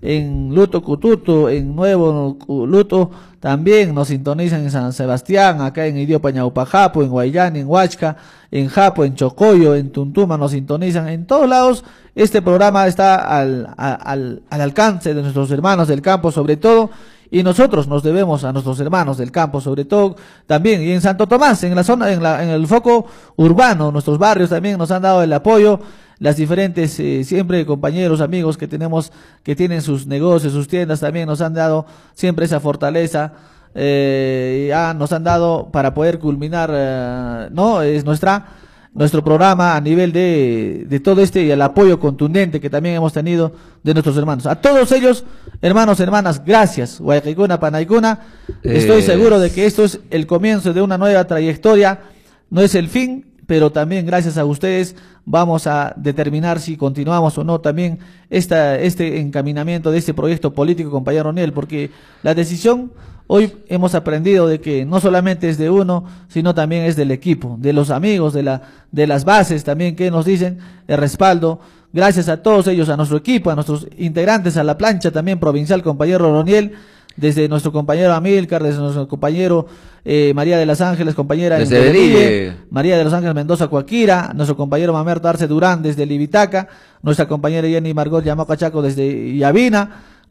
en Luto Cututo, en Nuevo Luto, también nos sintonizan en San Sebastián, acá en Idiopa, Ñaupajapo, en Guayán, en Huachca, en Japo, en Chocoyo, en Tuntuma, nos sintonizan en todos lados. Este programa está al, al, al alcance de nuestros hermanos del campo, sobre todo, y nosotros nos debemos a nuestros hermanos del campo, sobre todo también, y en Santo Tomás, en la zona, en, la, en el foco urbano, nuestros barrios también nos han dado el apoyo, las diferentes, eh, siempre compañeros, amigos que tenemos, que tienen sus negocios, sus tiendas, también nos han dado siempre esa fortaleza, eh, ya nos han dado para poder culminar, eh, no, es nuestra, nuestro programa a nivel de, de todo este y el apoyo contundente que también hemos tenido de nuestros hermanos. A todos ellos, hermanos, hermanas, gracias. Guayquicuna, Panaicuna, estoy Eh. seguro de que esto es el comienzo de una nueva trayectoria, no es el fin, pero también gracias a ustedes vamos a determinar si continuamos o no también esta, este encaminamiento de este proyecto político, compañero Roniel, porque la decisión hoy hemos aprendido de que no solamente es de uno, sino también es del equipo, de los amigos, de la, de las bases también que nos dicen el respaldo. Gracias a todos ellos, a nuestro equipo, a nuestros integrantes, a la plancha también provincial, compañero Roniel, desde nuestro compañero Amílcar, desde nuestro compañero eh, María de los Ángeles, compañera Desde en Beliville, Beliville. María de los Ángeles Mendoza Coaquira, nuestro compañero Mamerto Arce Durán desde Libitaca, nuestra compañera Jenny Margot Yamaca Chaco desde Yavina,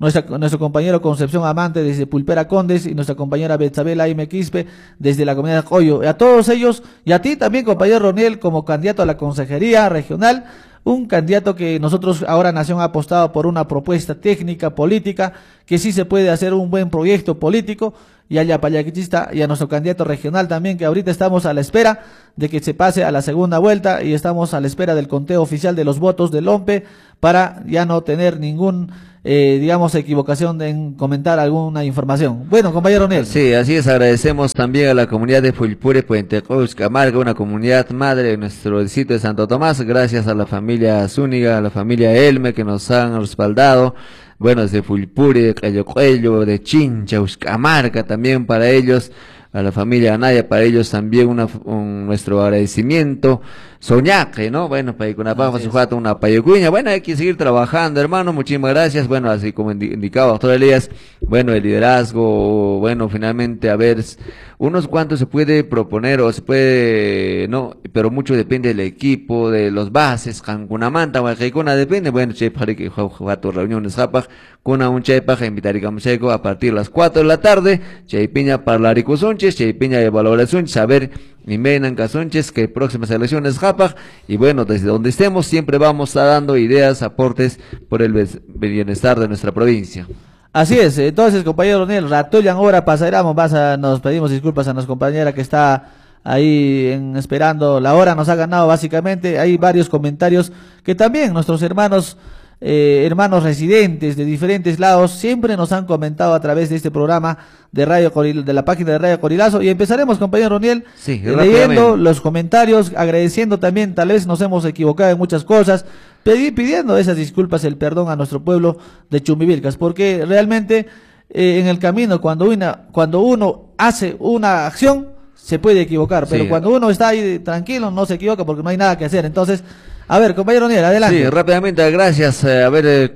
nuestra, nuestro compañero Concepción Amante desde Pulpera Condes y nuestra compañera Betzabel Aime Quispe desde la comunidad de Coyo. A todos ellos y a ti también, compañero Roniel, como candidato a la consejería regional, un candidato que nosotros ahora Nación ha apostado por una propuesta técnica, política, que sí se puede hacer un buen proyecto político, y a Yapayaquichista y a nuestro candidato regional también, que ahorita estamos a la espera de que se pase a la segunda vuelta y estamos a la espera del conteo oficial de los votos del O M P E para ya no tener ningún, eh, digamos, equivocación en comentar alguna información. Bueno, compañero Nel. Sí, así es, agradecemos también a la comunidad de Fulpure, Puente Coux, Camargo, una comunidad madre de nuestro distrito de Santo Tomás, gracias a la familia Zúñiga, a la familia Elme que nos han respaldado. Bueno, desde Fulpure, Cayo Cuello, de Chincha, Uscamarca, también para ellos, a la familia Anaya, para ellos también una, un, nuestro agradecimiento. Soñaque, ¿no? Bueno, para con una sujata, una payocuña. Bueno, hay que seguir trabajando, hermano. Muchísimas gracias. Bueno, así como indicaba doctor Elías, bueno, el liderazgo, bueno, finalmente, a ver, unos cuantos se puede proponer o se puede, no, pero mucho depende del equipo, de los bases, Cancunamanta, Huajaicona, depende. Bueno, Chepari, que juega reuniones, Japaj, Kuna un Chepaja, invitar a partir de las cuatro de la tarde, Cheipiña Parlarico Sonches, Cheipiña de Valoración, saber y Menan Casonches, que próximas elecciones Japaj, y bueno, desde donde estemos siempre vamos a estar dando ideas, aportes por el bienestar de nuestra provincia. Así es, entonces compañero Ronel, Ratoyan ahora pasaremos, vas a, nos pedimos disculpas a nuestra compañera que está ahí en, esperando la hora, nos ha ganado básicamente, hay varios comentarios que también nuestros hermanos Eh, hermanos residentes de diferentes lados siempre nos han comentado a través de este programa de Radio Coril, de la página de Radio Corilazo, y empezaremos, compañero Roniel, sí, eh, leyendo los comentarios, agradeciendo también, tal vez nos hemos equivocado en muchas cosas, pedi, pidiendo esas disculpas, el perdón a nuestro pueblo de Chumbivilcas, porque realmente eh, en el camino cuando una, cuando uno hace una acción se puede equivocar, pero sí, cuando uno está ahí tranquilo no se equivoca porque no hay nada que hacer. Entonces, a ver, compañero Niel, adelante. Sí, rápidamente, gracias. A ver, eh,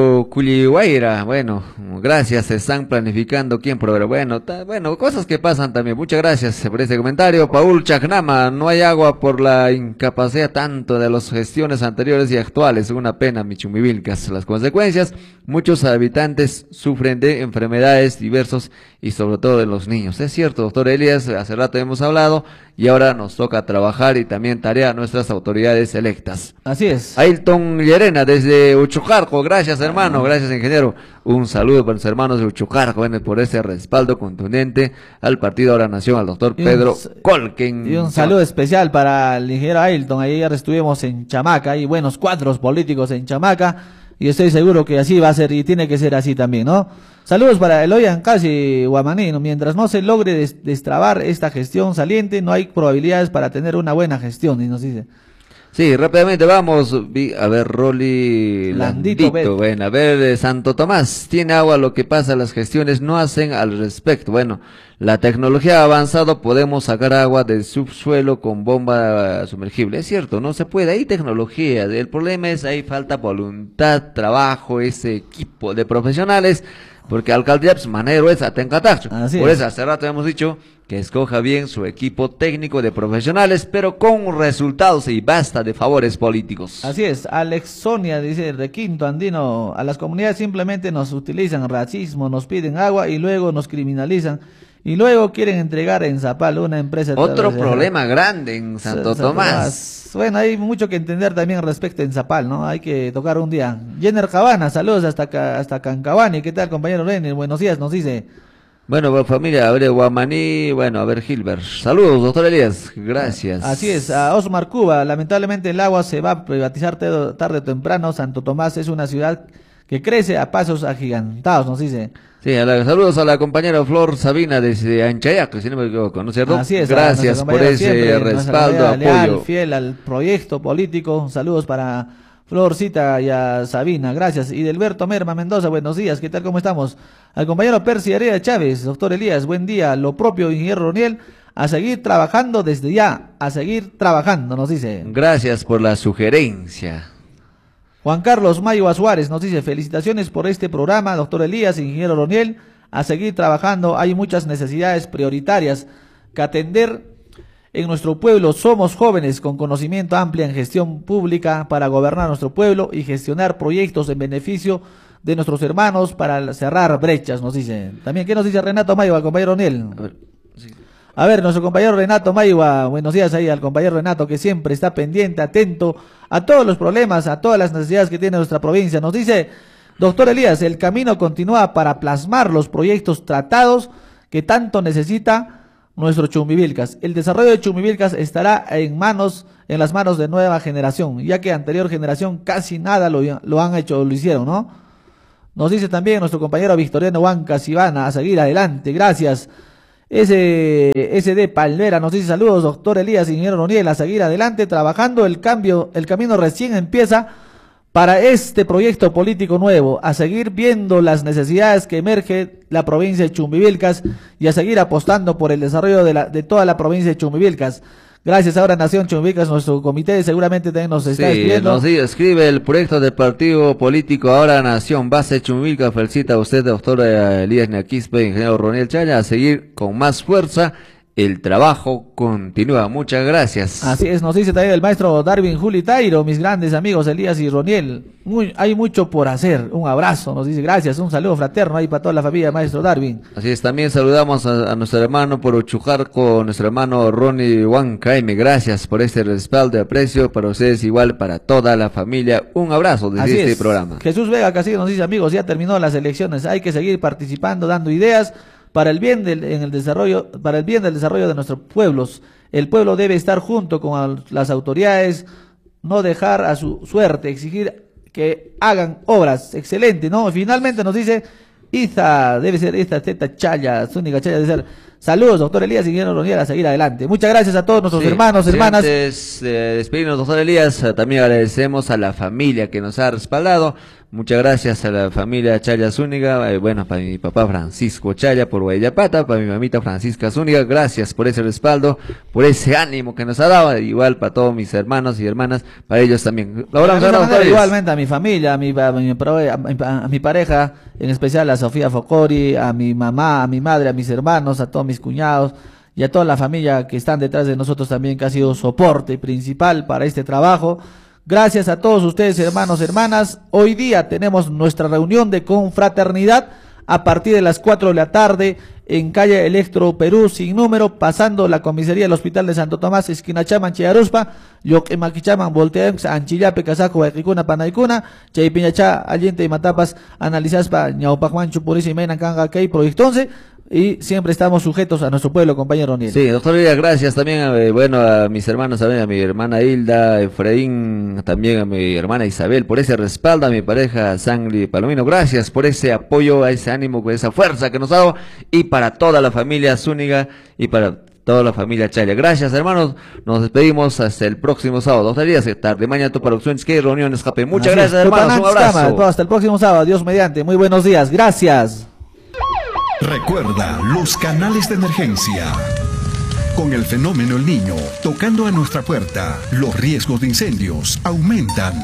Culihuayra, bueno, gracias, se están planificando quién, pero bueno, ta, bueno, cosas que pasan también. Muchas gracias por este comentario. Paul Chacnama, no hay agua por la incapacidad tanto de las gestiones anteriores y actuales. Una pena, Michumivilcas. Las consecuencias, muchos habitantes sufren de enfermedades diversas y sobre todo de los niños. Es cierto, doctor Elías, hace rato hemos hablado y ahora nos toca trabajar y también tarea a nuestras autoridades electas. Así es. Ailton Llerena desde Uchucarco, gracias hermano, gracias ingeniero. Un saludo para los hermanos de Uchucarco, bueno, por ese respaldo contundente al Partido Ahora Nación, al doctor Pedro Colquen. Y un saludo especial para el ingeniero Ailton, ayer estuvimos en Chamaca, hay buenos cuadros políticos en Chamaca, y estoy seguro que así va a ser y tiene que ser así también, ¿no? Saludos para Eloy Ancasi Guamaní, mientras no se logre des destrabar esta gestión saliente, no hay probabilidades para tener una buena gestión, y nos dice. Sí, rápidamente vamos, a ver, Rolly Landito, Landito bueno, a ver, eh, Santo Tomás, tiene agua, lo que pasa, las gestiones no hacen al respecto. Bueno, la tecnología ha avanzado, podemos sacar agua del subsuelo con bomba sumergible, es cierto, no se puede, hay tecnología, el problema es, hay falta voluntad, trabajo, ese equipo de profesionales, porque alcaldía, pues, manero es atencatacho. Por eso, hace rato hemos dicho que escoja bien su equipo técnico de profesionales, pero con resultados y basta de favores políticos. Así es, Alex Sonia dice, requinto andino, a las comunidades simplemente nos utilizan racismo, nos piden agua y luego nos criminalizan. Y luego quieren entregar en Zapal una empresa. Otro problema grande en Santo Sa Tomás. Tomás. Bueno, hay mucho que entender también respecto en Zapal, ¿no? Hay que tocar un día. Jenner Cabana, saludos hasta acá, hasta Cancabani. ¿Qué tal, compañero Renner? Buenos días, nos dice. Bueno, familia, a ver, Guamaní, bueno, a ver, Gilbert. Saludos, doctor Elías, gracias. Así es, a Osmar Cuba, lamentablemente el agua se va a privatizar tarde o temprano. Santo Tomás es una ciudad que crece a pasos agigantados, nos dice. Sí, a la, saludos a la compañera Flor Sabina desde Anchayac, si no me equivoco, ¿no es cierto? Así es, gracias por ese siempre, respaldo, apoyo. Leal, fiel al proyecto político, saludos para Florcita y a Sabina, gracias. Y Delberto Merma Mendoza, buenos días, ¿qué tal, cómo estamos? Al compañero Percy Heredia Chávez, doctor Elías, buen día, lo propio, ingeniero Roniel, a seguir trabajando desde ya, a seguir trabajando, nos dice. Gracias por la sugerencia. Juan Carlos Mayo Suárez nos dice, felicitaciones por este programa, doctor Elías, ingeniero Roniel, a seguir trabajando, hay muchas necesidades prioritarias que atender en nuestro pueblo, somos jóvenes con conocimiento amplio en gestión pública para gobernar nuestro pueblo y gestionar proyectos en beneficio de nuestros hermanos para cerrar brechas, nos dice. También, ¿qué nos dice Renato Mayua, el compañero Oniel? A ver, sí. A ver, nuestro compañero Renato Mayua, buenos días ahí al compañero Renato, que siempre está pendiente, atento a todos los problemas, a todas las necesidades que tiene nuestra provincia. Nos dice, doctor Elías, el camino continúa para plasmar los proyectos tratados que tanto necesita nuestro Chumbivilcas. El desarrollo de Chumbivilcas estará en manos, en las manos de nueva generación, ya que anterior generación casi nada lo, lo han hecho, lo hicieron, ¿no? Nos dice también nuestro compañero Victoriano Huancas Ivana, a seguir adelante, gracias. Ese S D Palmera nos dice saludos, doctor Elías, ingeniero Roniel, a seguir adelante, trabajando, el cambio, el camino recién empieza para este proyecto político nuevo, a seguir viendo las necesidades que emerge la provincia de Chumbivilcas y a seguir apostando por el desarrollo de, la, de toda la provincia de Chumbivilcas. Gracias, ahora Nación Chumbivilcas, nuestro comité seguramente también nos está sí, escribiendo. Nos escribe el proyecto del partido político Ahora Nación, base Chumbivilcas, felicita a usted, doctor Elías Ñaquispe, ingeniero Roniel Chaya, a seguir con más fuerza. El trabajo continúa. Muchas gracias. Así es, nos dice también el maestro Darwin Juli Tairo, mis grandes amigos Elías y Roniel. Muy, hay mucho por hacer. Un abrazo, nos dice gracias, un saludo fraterno ahí para toda la familia, maestro Darwin. Así es, también saludamos a, a nuestro hermano por Uchujarco, nuestro hermano Ronnie Huancaime. Gracias por este respaldo y aprecio para ustedes, igual para toda la familia. Un abrazo desde Así este es. programa. Jesús Vega Castillo nos dice, amigos, ya terminó las elecciones, hay que seguir participando, dando ideas para el bien del en el desarrollo para el bien del desarrollo de nuestros pueblos. El pueblo debe estar junto con las autoridades, no dejar a su suerte, exigir que hagan obras. Excelente, ¿no? Finalmente nos dice Iza, debe ser esta teta Chaya, Zúñiga Chaya, debe ser. Saludos, doctor Elías, ingeniero Roniel, a seguir adelante. Muchas gracias a todos nuestros sí, hermanos, sí, hermanas. Antes de despedirnos, doctor Elías, también agradecemos a la familia que nos ha respaldado. Muchas gracias a la familia Chaya Zúñiga, eh, bueno, para mi papá Francisco Chaya por Guayapata, para mi mamita Francisca Zúñiga, gracias por ese respaldo, por ese ánimo que nos ha dado, igual para todos mis hermanos y hermanas, para ellos también. Ahora, ahora, manera, igualmente a mi familia, a mi, a, mi, a, mi, a mi pareja, en especial a Sofía Focori, a mi mamá, a mi madre, a mis hermanos, a todos mis cuñados y a toda la familia que están detrás de nosotros también, que ha sido soporte principal para este trabajo. Gracias a todos ustedes, hermanos, hermanas. Hoy día tenemos nuestra reunión de confraternidad a partir de las cuatro de la tarde en calle Electro Perú, sin número, pasando la comisaría del Hospital de Santo Tomás, esquina Chaman, Chayaruspa, Yoquemaquichaman, Volteanx, Anchillape, Casaco, Huayquicuna, Panaicuna, Chaypiñacha, Allente y Matapas, Analizaspa, Ñaupajman, Chupurisi, y Mena, Canga, Key, Proyecto once. Y siempre estamos sujetos a nuestro pueblo, compañero Roniel. Sí, doctor Elías, gracias también a, bueno, a mis hermanos, también a mi hermana Hilda, Efraín, también a mi hermana Isabel, por ese respaldo, a mi pareja Sangri Palomino, gracias por ese apoyo, a ese ánimo, por esa fuerza que nos ha dado, y para toda la familia Zúñiga, y para toda la familia Chaya. Gracias, hermanos, nos despedimos hasta el próximo sábado. Doctor Elías, tarde mañana tu producción, que reunión escape. Muchas Así gracias, es, hermanos, un abrazo. Hasta el próximo sábado, Dios mediante, muy buenos días, gracias. Recuerda los canales de emergencia. Con el fenómeno El Niño tocando a nuestra puerta, los riesgos de incendios aumentan.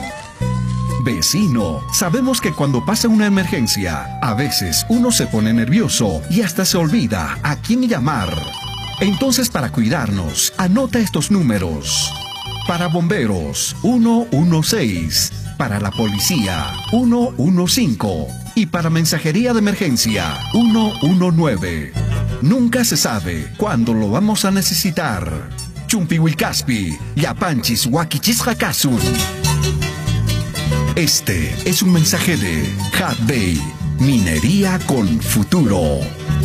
Vecino, sabemos que cuando pasa una emergencia, a veces uno se pone nervioso y hasta se olvida a quién llamar. Entonces, para cuidarnos, anota estos números. Para bomberos, uno uno seis. Para la policía, uno uno cinco. Y para mensajería de emergencia, uno uno nueve. Nunca se sabe cuándo lo vamos a necesitar. Chumpihuilcaspi, Yapanchis, Huaquichis, Jacazun. Este es un mensaje de Hadbay, minería con futuro.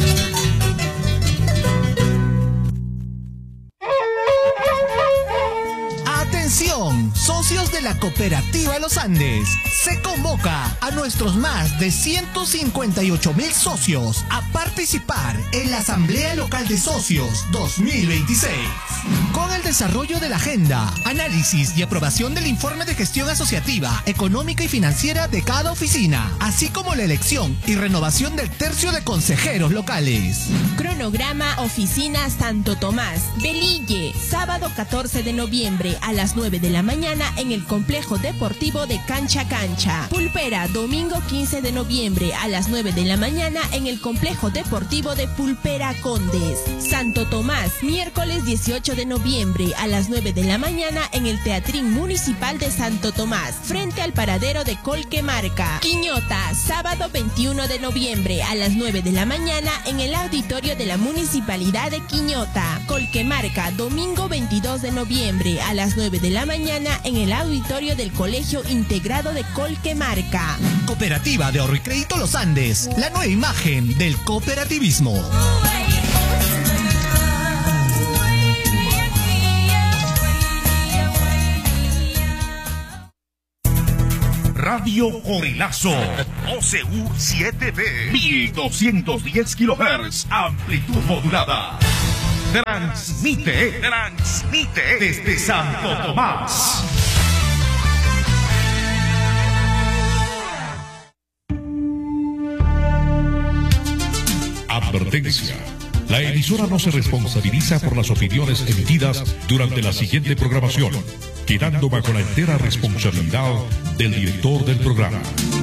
Socios de la Cooperativa Los Andes, se convoca a nuestros más de ciento cincuenta y ocho mil socios a participar en la Asamblea Local de Socios dos mil veintiséis. Con el desarrollo de la agenda, análisis y aprobación del informe de gestión asociativa, económica y financiera de cada oficina, así como la elección y renovación del tercio de consejeros locales. Cronograma Oficina Santo Tomás, Belille, sábado catorce de noviembre a las nueve de la mañana en el Complejo Deportivo de Cancha Cancha. Pulpera, domingo quince de noviembre a las nueve de la mañana en el Complejo Deportivo de Pulpera Condes. Santo Tomás, miércoles dieciocho de noviembre a las nueve de la mañana en el Teatrín Municipal de Santo Tomás, frente al paradero de Colquemarca. Quiñota, sábado veintiuno de noviembre a las nueve de la mañana en el auditorio de la Municipalidad de Quiñota. Colquemarca, domingo veintidós de noviembre a las nueve de la mañana en el auditorio del Colegio Integrado de Colquemarca. Cooperativa de Ahorro y Crédito Los Andes, la nueva imagen del cooperativismo. Radio Corilazo, O C U siete B, mil doscientos diez kilohertz, amplitud modulada. Transmite, transmite desde Santo Tomás. Advertencia. La emisora no se responsabiliza por las opiniones emitidas durante la siguiente programación, quedando bajo la entera responsabilidad del director del programa.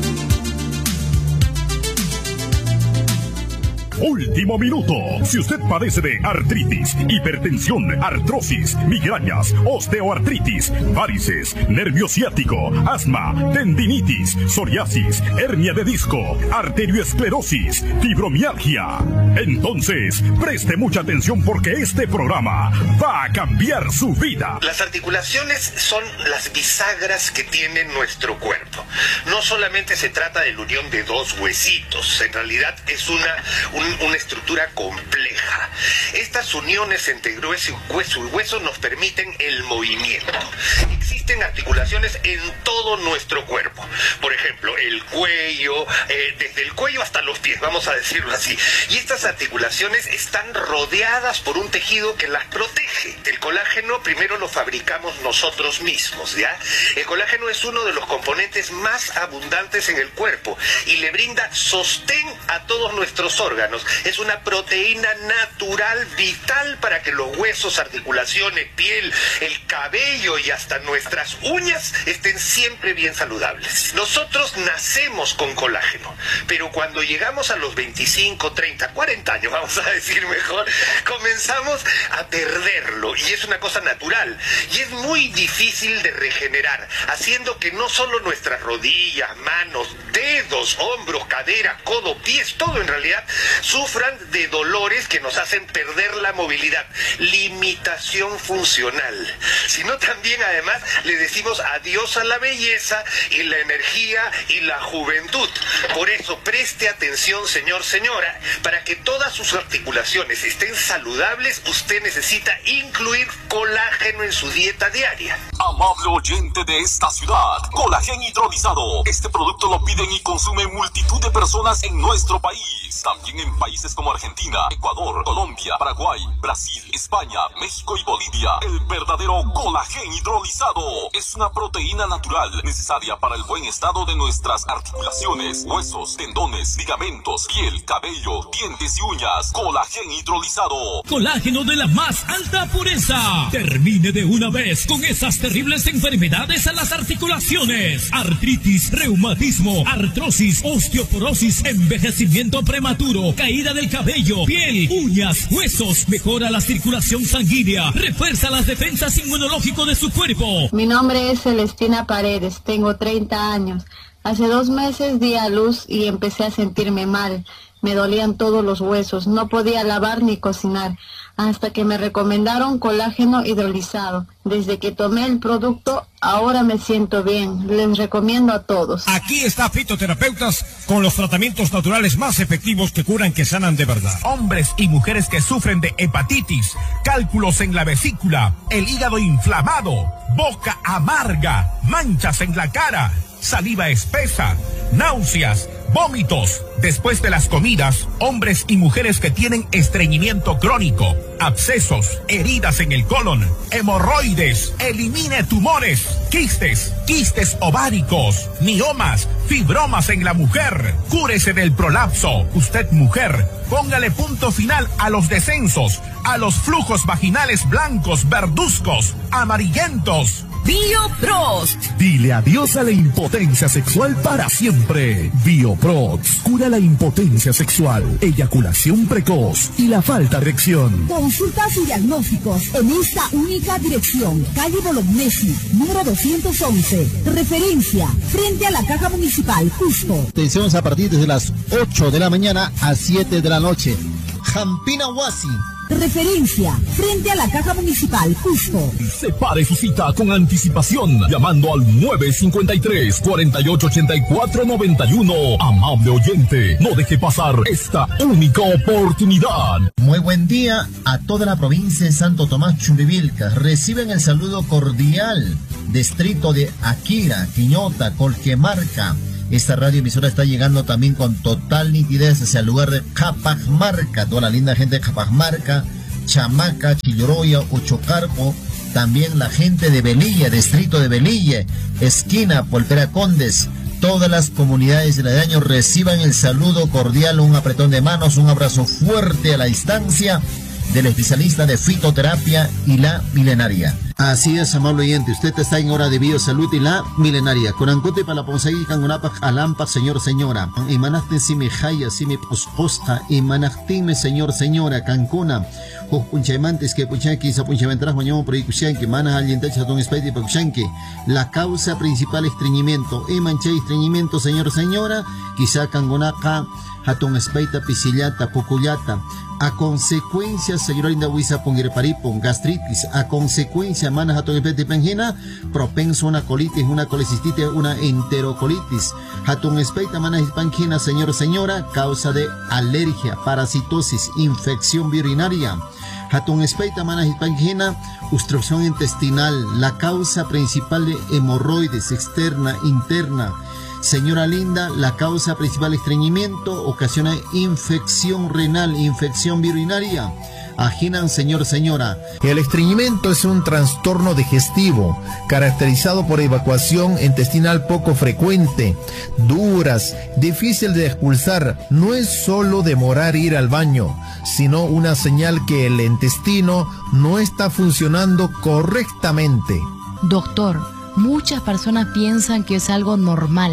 Último minuto. Si usted padece de artritis, hipertensión, artrosis, migrañas, osteoartritis, varices, nervio ciático, asma, tendinitis, psoriasis, hernia de disco, arterioesclerosis, fibromialgia, entonces preste mucha atención porque este programa va a cambiar su vida. Las articulaciones son las bisagras que tiene nuestro cuerpo. No solamente se trata de la unión de dos huesitos, en realidad es una, un una estructura compleja. Estas uniones entre hueso y hueso, y hueso nos permiten el movimiento. Existen articulaciones en todo nuestro cuerpo. Por ejemplo, el cuello, eh, desde el cuello hasta los pies, vamos a decirlo así. Y estas articulaciones están rodeadas por un tejido que las protege. El colágeno primero lo fabricamos nosotros mismos, ¿ya? El colágeno es uno de los componentes más abundantes en el cuerpo y le brinda sostén a todos nuestros órganos. Es una proteína natural vital para que los huesos, articulaciones, piel, el cabello y hasta nuestras uñas estén siempre bien saludables. Nosotros nacemos con colágeno, pero cuando llegamos a los veinticinco, treinta, cuarenta años, vamos a decir mejor, comenzamos a perderlo y es una cosa natural y es muy difícil de regenerar, haciendo que no solo nuestras rodillas, manos, dedos, hombros, cadera, codo, pies, todo en realidad sufran de dolores que nos hacen perder la movilidad, limitación funcional, sino también además le decimos adiós a la belleza y la energía y la juventud. Por eso preste atención, señor, señora, para que todas sus articulaciones estén saludables, usted necesita incluir colágeno en su dieta diaria. Amable oyente de esta ciudad, colágeno hidrolizado. Este producto lo piden y consumen multitud de personas en nuestro país. También en países como Argentina, Ecuador, Colombia, Paraguay, Brasil, España, México y Bolivia. El verdadero colágeno hidrolizado es una proteína natural necesaria para el buen estado de nuestras articulaciones, huesos, tendones, ligamentos, piel, cabello, dientes y uñas. Colágeno hidrolizado. Colágeno de la más alta pureza. Termine de una vez con esas terribles enfermedades a las articulaciones: artritis, reumatismo, artrosis, osteoporosis, envejecimiento prematuro, caída del cabello, piel, uñas, huesos. Mejora la circulación sanguínea, refuerza las defensas inmunológicas de su cuerpo. Mi nombre es Celestina Paredes, tengo treinta años. Hace dos meses di a luz y empecé a sentirme mal. Me dolían todos los huesos, no podía lavar ni cocinar, hasta que me recomendaron colágeno hidrolizado. Desde que tomé el producto, ahora me siento bien. Les recomiendo a todos. Aquí está Fitoterapeutas con los tratamientos naturales más efectivos que curan, que sanan de verdad. Hombres y mujeres que sufren de hepatitis, cálculos en la vesícula, el hígado inflamado, boca amarga, manchas en la cara, saliva espesa, náuseas, vómitos. Después de las comidas, hombres y mujeres que tienen estreñimiento crónico, abscesos, heridas en el colon, hemorroides, elimine tumores, quistes, quistes ováricos, miomas, fibromas en la mujer, cúrese del prolapso. Usted, mujer, póngale punto final a los descensos, a los flujos vaginales blancos, verduzcos, amarillentos. BioProst. Dile adiós a la impotencia sexual para siempre. BioProst cura la impotencia sexual, eyaculación precoz y la falta de erección. Consultas y diagnósticos en esta única dirección. Calle Bolognesi, número doscientos once. Referencia, frente a la Caja Municipal, Cusco. Atenciones a partir de las ocho de la mañana a siete de la noche. Jampina Huasi. Referencia, frente a la Caja Municipal, Cusco. Separe su cita con anticipación, llamando al nueve cinco tres, cuatro ocho ocho cuatro nueve uno. Amable oyente, no deje pasar esta única oportunidad. Muy buen día a toda la provincia de Santo Tomás Chumbivilca. Reciben el saludo cordial, distrito de Akira, Quiñota, Colquemarca. Esta radioemisora está llegando también con total nitidez hacia el lugar de Capamarca, toda la linda gente de Capamarca, Chamaca, Chilloroya, Ochocarpo, también la gente de Velilla, distrito de Velilla, esquina Polpera Condes. Todas las comunidades de aledaño reciban el saludo cordial, un apretón de manos, un abrazo fuerte a la distancia del especialista de fitoterapia y la milenaria. Así es, amable oyente, usted está en hora de biosalud y la milenaria. Corancote para la ponsaí cangunapac alampa, señor, señora. Imanacten si me jaya, si me posposca, imanacten señor, señora, cancuna. Oj punchaimantes que punchanqui, sa punchamentras mañana por que manas alguien tacha don especie punchanqui. La causa principal estreñimiento. Imanche estreñimiento, señor, señora. Quizá cangunaca, hatón espeita, pisillata, pucullata. A consecuencia, señora Linda Huiza, ponguirparipon, gastritis, a consecuencia, manas hatón especie pengina, propenso a una colitis, una colecistitis, una enterocolitis. Hatón espeita, manas hispangina, señor, señora, causa de alergia, parasitosis, infección urinaria. Hatun espeita manas hispangina, obstrucción intestinal, la causa principal de hemorroides externa, interna. Señora linda, la causa principal de estreñimiento ocasiona infección renal, infección urinaria. Aginan, señor, señora. El estreñimiento es un trastorno digestivo caracterizado por evacuación intestinal poco frecuente, duras, difícil de expulsar. No es solo demorar ir al baño, sino una señal que el intestino no está funcionando correctamente. Doctor, muchas personas piensan que es algo normal,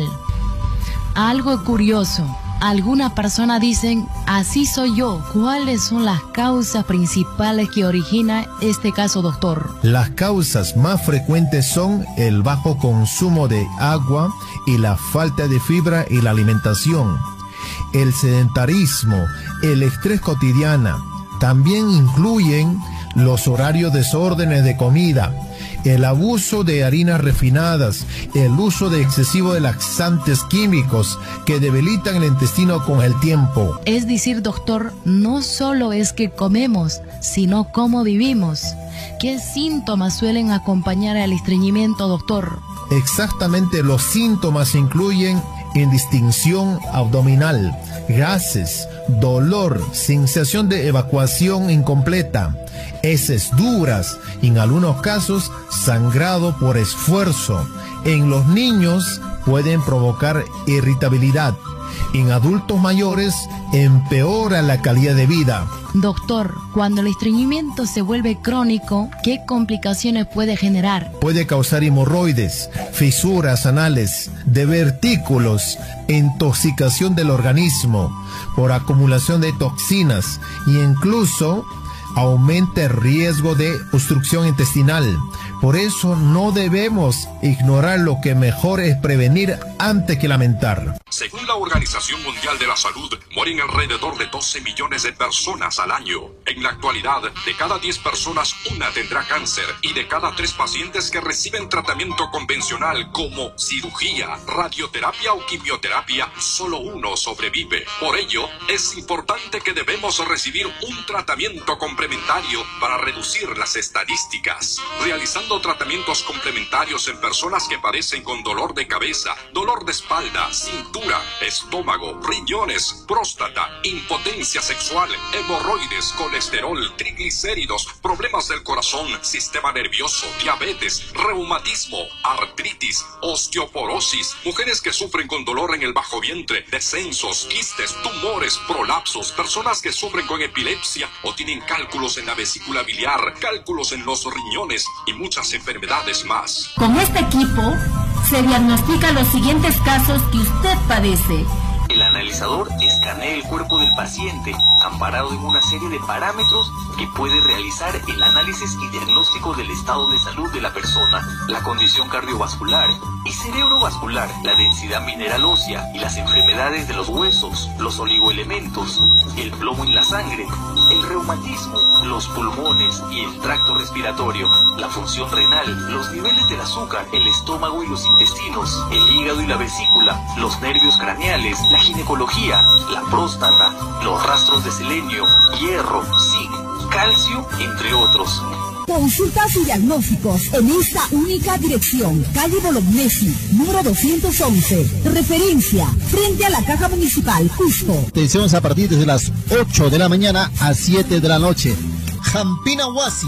algo curioso. Algunas personas dicen, así soy yo. ¿Cuáles son las causas principales que origina este caso, doctor? Las causas más frecuentes son el bajo consumo de agua y la falta de fibra y la alimentación. El sedentarismo, el estrés cotidiano. También incluyen los horarios desórdenes de comida, el abuso de harinas refinadas, el uso de excesivo de laxantes químicos que debilitan el intestino con el tiempo. Es decir, doctor, no solo es que comemos, sino cómo vivimos. ¿Qué síntomas suelen acompañar al estreñimiento, doctor? Exactamente, los síntomas incluyen indistinción abdominal, gases, dolor, sensación de evacuación incompleta, heces duras, en algunos casos sangrado por esfuerzo. En los niños pueden provocar irritabilidad. En adultos mayores empeora la calidad de vida. Doctor, cuando el estreñimiento se vuelve crónico, ¿qué complicaciones puede generar? Puede causar hemorroides, fisuras anales, divertículos, intoxicación del organismo por acumulación de toxinas e incluso aumenta el riesgo de obstrucción intestinal. Por eso no debemos ignorar lo que mejor es prevenir antes que lamentar. Según la Organización Mundial de la Salud, mueren alrededor de doce millones de personas al año. En la actualidad, de cada diez personas, una tendrá cáncer, y de cada tres pacientes que reciben tratamiento convencional como cirugía, radioterapia o quimioterapia, solo uno sobrevive. Por ello, es importante que debemos recibir un tratamiento complementario para reducir las estadísticas. Realizando tratamientos complementarios en personas que padecen con dolor de cabeza, dolor de espalda, cintura, calentura, estómago, riñones, próstata, impotencia sexual, hemorroides, colesterol, triglicéridos, problemas del corazón, sistema nervioso, diabetes, reumatismo, artritis, osteoporosis, mujeres que sufren con dolor en el bajo vientre, descensos, quistes, tumores, prolapsos, personas que sufren con epilepsia o tienen cálculos en la vesícula biliar, cálculos en los riñones y muchas enfermedades más. Con este equipo se diagnostican los siguientes casos que usted padece. El analizador escanea el cuerpo del paciente, amparado en una serie de parámetros que puede realizar el análisis y diagnóstico del estado de salud de la persona, la condición cardiovascular y cerebrovascular, la densidad mineral ósea y las enfermedades de los huesos, los oligoelementos, el plomo en la sangre, el reumatismo, los pulmones y el tracto respiratorio, la función renal, los niveles del azúcar, el estómago y los intestinos, el hígado y la vesícula, los nervios craneales, la ginecología, la próstata, los rastros de selenio, hierro, zinc, calcio, entre otros. Consultas y diagnósticos en esta única dirección. Calle Bolognesi, número doscientos once. Referencia, frente a la Caja Municipal, Cusco. Atenciones a partir de las ocho de la mañana a siete de la noche. Jampina Huasi.